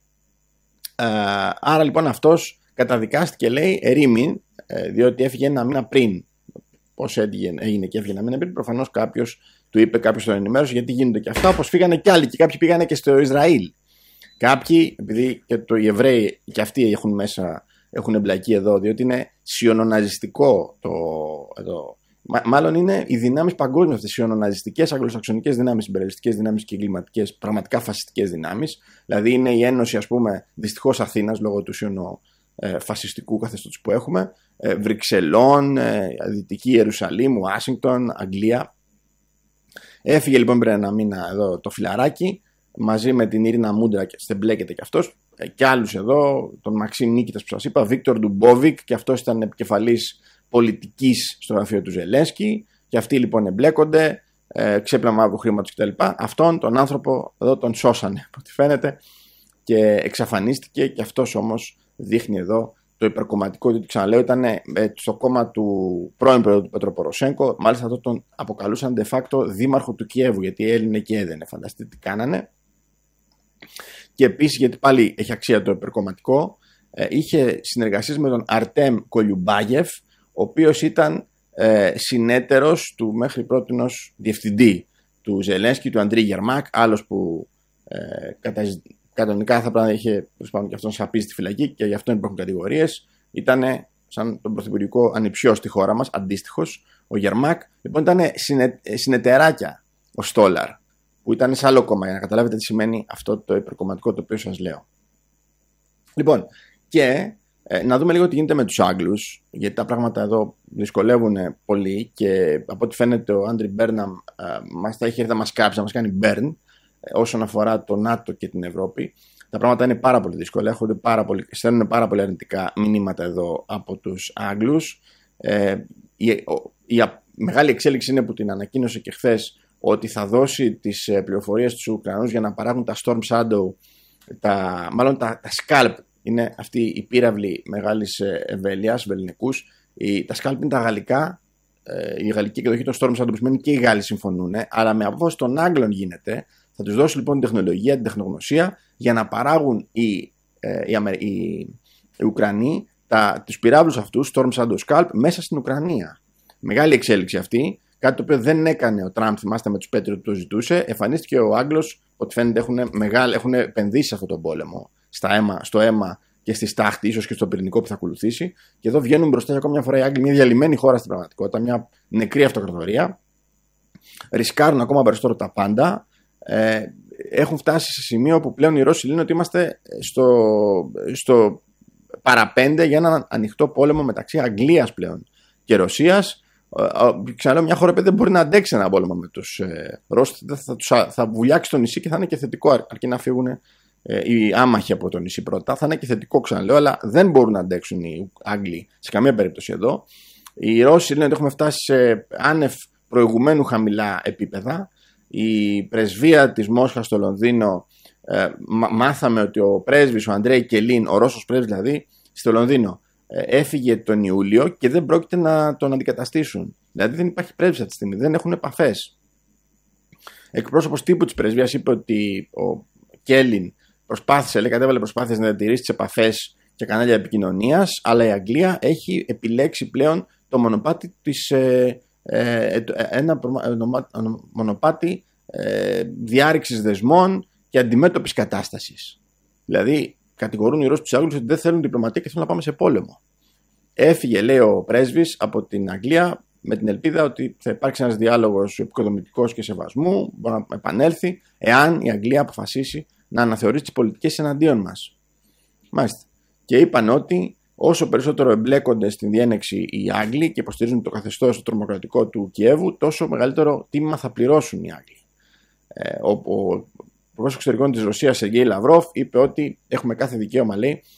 Ε, άρα λοιπόν αυτός καταδικάστηκε, λέει, ερήμην, ε, διότι έφυγε ένα μήνα πριν. Πώς έγινε και έφυγε ένα μήνα πριν, προφανώς κάποιος του είπε, κάποιος τον ενημέρωσε, γιατί γίνονται και αυτά, όπως φύγανε κι άλλοι, και κάποιοι πήγανε και στο Ισραήλ. Κάποιοι, επειδή και το, οι Εβραίοι και αυτοί έχουν μέσα. Έχουν εμπλακεί εδώ, διότι είναι σιωνοναζιστικό το εδώ. Μα, μάλλον είναι οι δυνάμεις παγκόσμιες αυτές, οι σιωνοναζιστικές, αγγλοσαξονικές δυνάμεις, συμπεριαλιστικές δυνάμεις και εγκληματικές, πραγματικά φασιστικές δυνάμεις. Δηλαδή είναι η Ένωση, ας πούμε, δυστυχώς Αθήνας, λόγω του σιωνοφασιστικού καθεστώτος που έχουμε, ε, Βρυξελών, ε, Δυτική Ιερουσαλήμ, Ουάσιγκτον, Αγγλία. Έφυγε λοιπόν πριν ένα μήνα εδώ το φιλαράκι, μαζί με την Ίρινα Μούντρα, και στεμπλέκεται και αυτός. Και άλλους εδώ, τον Μαξίμ Νίκητας που σας είπα, Βίκτορ Ντουμπόβικ, και αυτός ήταν επικεφαλής πολιτικής στο γραφείο του Ζελένσκι, και αυτοί λοιπόν εμπλέκονται, ε, ξέπλυμα μαύρου χρήματος κτλ. Αυτόν τον άνθρωπο εδώ τον σώσανε, από ό,τι φαίνεται, και εξαφανίστηκε, και αυτός όμως δείχνει εδώ το υπερκομματικό, διότι ξαναλέω ήταν ε, στο κόμμα του πρώην πρόεδρου του Πέτρο Ποροσέγκο, μάλιστα αυτό τον αποκαλούσαν de facto δήμαρχο του Κιέβου, γιατί έλυνε και έδαινε, φανταστείτε τι κάνανε. Και επίσης, γιατί πάλι έχει αξία το υπερκομματικό, ε, είχε συνεργασίες με τον Αρτέμ Κολιουμπάγεφ, ο οποίος ήταν ε, συνέτερος του μέχρι πρότινος διευθυντή του Ζελένσκι, του Αντρί Γερμάκ, άλλος που ε, κατα, κανονικά θα πρέπει να είχε και αυτόν σαπίσει στη φυλακή, και γι' αυτό υπάρχουν κατηγορίες. Ήταν σαν τον πρωθυπουργικό ανιψιό στη χώρα μας, αντίστοιχος, ο Γερμάκ. Λοιπόν, ήταν συνε, συνεταιράκια ο Στόλαρ, που ήταν σε άλλο κόμμα, για να καταλάβετε τι σημαίνει αυτό το υπερκομματικό το οποίο σας λέω. Λοιπόν, και ε, να δούμε λίγο τι γίνεται με τους Άγγλους, γιατί τα πράγματα εδώ δυσκολεύουν πολύ, και από ό,τι φαίνεται ο Άντρι Μπέρναμ ε, μας θα έχει έρθει να μας κάψει, να μας κάνει μπέρν, ε, όσον αφορά το ΝΑΤΟ και την Ευρώπη. Τα πράγματα είναι πάρα πολύ δύσκολα, έχονται πάρα πολύ, στέλνουν πάρα πολύ αρνητικά μηνύματα εδώ από τους Άγγλους. Ε, η, ο, η α, μεγάλη εξέλιξη είναι που την ανακοίνωσε και χθες, ότι θα δώσει τις πληροφορίες στους Ουκρανούς για να παράγουν τα Storm Shadow, τα, μάλλον τα, τα Scalp, είναι αυτή η πύραυλη μεγάλης εμβέλειας, βελληνικούς. Η, τα Scalp είναι τα γαλλικά, ε, η γαλλική εκδοχή των Storm Shadow, που σημαίνει και οι Γάλλοι συμφωνούν, αλλά με απόφαση των Άγγλων γίνεται. Θα τους δώσει λοιπόν την τεχνολογία, την τεχνογνωσία, για να παράγουν οι, ε, οι, οι, οι Ουκρανοί τα, τους πυράβλους αυτούς, Storm Shadow Scalp, μέσα στην Ουκρανία. Μεγάλη εξέλιξη αυτή. Κάτι το οποίο δεν έκανε ο Τραμπ, θυμάστε, με τους Πέτριοτ που το ζητούσε. Εμφανίστηκε ο Άγγλος, ότι φαίνεται έχουν, μεγάλη, έχουν επενδύσει σε αυτόν τον πόλεμο, στα αίμα, στο αίμα και στη στάχτη, ίσως και στο πυρηνικό που θα ακολουθήσει. Και εδώ βγαίνουν μπροστά για ακόμη μια φορά οι Άγγλοι, μια διαλυμένη χώρα στην πραγματικότητα, μια νεκρή αυτοκρατορία. Ρισκάρουν ακόμα περισσότερο τα πάντα. Ε, έχουν φτάσει σε σημείο που πλέον οι Ρώσοι λένε ότι είμαστε στο, στο παραπέντε για έναν ανοιχτό πόλεμο μεταξύ Αγγλίας πλέον και Ρωσίας. Ξαναλέω, μια χώρα δεν μπορεί να αντέξει ένα πόλεμο με τους ε, Ρώσους. Θα, θα, θα βουλιάξει το νησί και θα είναι και θετικό, αρκεί να φύγουν ε, οι άμαχοι από το νησί πρώτα. Θα είναι και θετικό, ξαναλέω, αλλά δεν μπορούν να αντέξουν οι Άγγλοι σε καμία περίπτωση εδώ. Οι Ρώσοι λένε ότι έχουμε φτάσει σε άνευ προηγουμένου χαμηλά επίπεδα. Η πρεσβεία της Μόσχας στο Λονδίνο, ε, μάθαμε ότι ο πρέσβης, ο Αντρέι Κελίν, ο Ρώσος πρέσβης δηλαδή, στο Λονδίνο, έφυγε τον Ιούλιο και δεν πρόκειται να τον αντικαταστήσουν. Δηλαδή δεν υπάρχει πρέσβης αυτή τη στιγμή, δεν έχουν επαφές. Εκπρόσωπος τύπου της πρεσβείας είπε ότι ο Κέλιν προσπάθησε, λέει, κατέβαλε προσπάθειες να διατηρήσει τις επαφές και κανάλια επικοινωνίας, αλλά η Αγγλία έχει επιλέξει πλέον το μονοπάτι της, ε, ε, ένα μονοπάτι ε, διάρρηξης δεσμών και αντιμέτωπης κατάστασης. Δηλαδή κατηγορούν οι Ρώσοι τους Άγγλους ότι δεν θέλουν διπλωματία και θέλουν να πάμε σε πόλεμο. Έφυγε, λέει ο πρέσβης, από την Αγγλία με την ελπίδα ότι θα υπάρξει ένας διάλογος επικοδομητικός και σεβασμού, μπορεί να επανέλθει, εάν η Αγγλία αποφασίσει να αναθεωρήσει τις πολιτικές εναντίον μας. Μάλιστα. Και είπαν ότι όσο περισσότερο εμπλέκονται στην διένεξη οι Άγγλοι και υποστηρίζουν το καθεστώς το τρομοκρατικό του Κιέβου, τόσο μεγαλύτερο τίμημα θα πληρώσουν οι Άγγλοι. Ε, ο ο Υπουργός Εξωτερικών της Ρωσίας, Σεργέη Λαυρόφ, είπε ότι έχουμε κάθε δικαίωμα, λέει,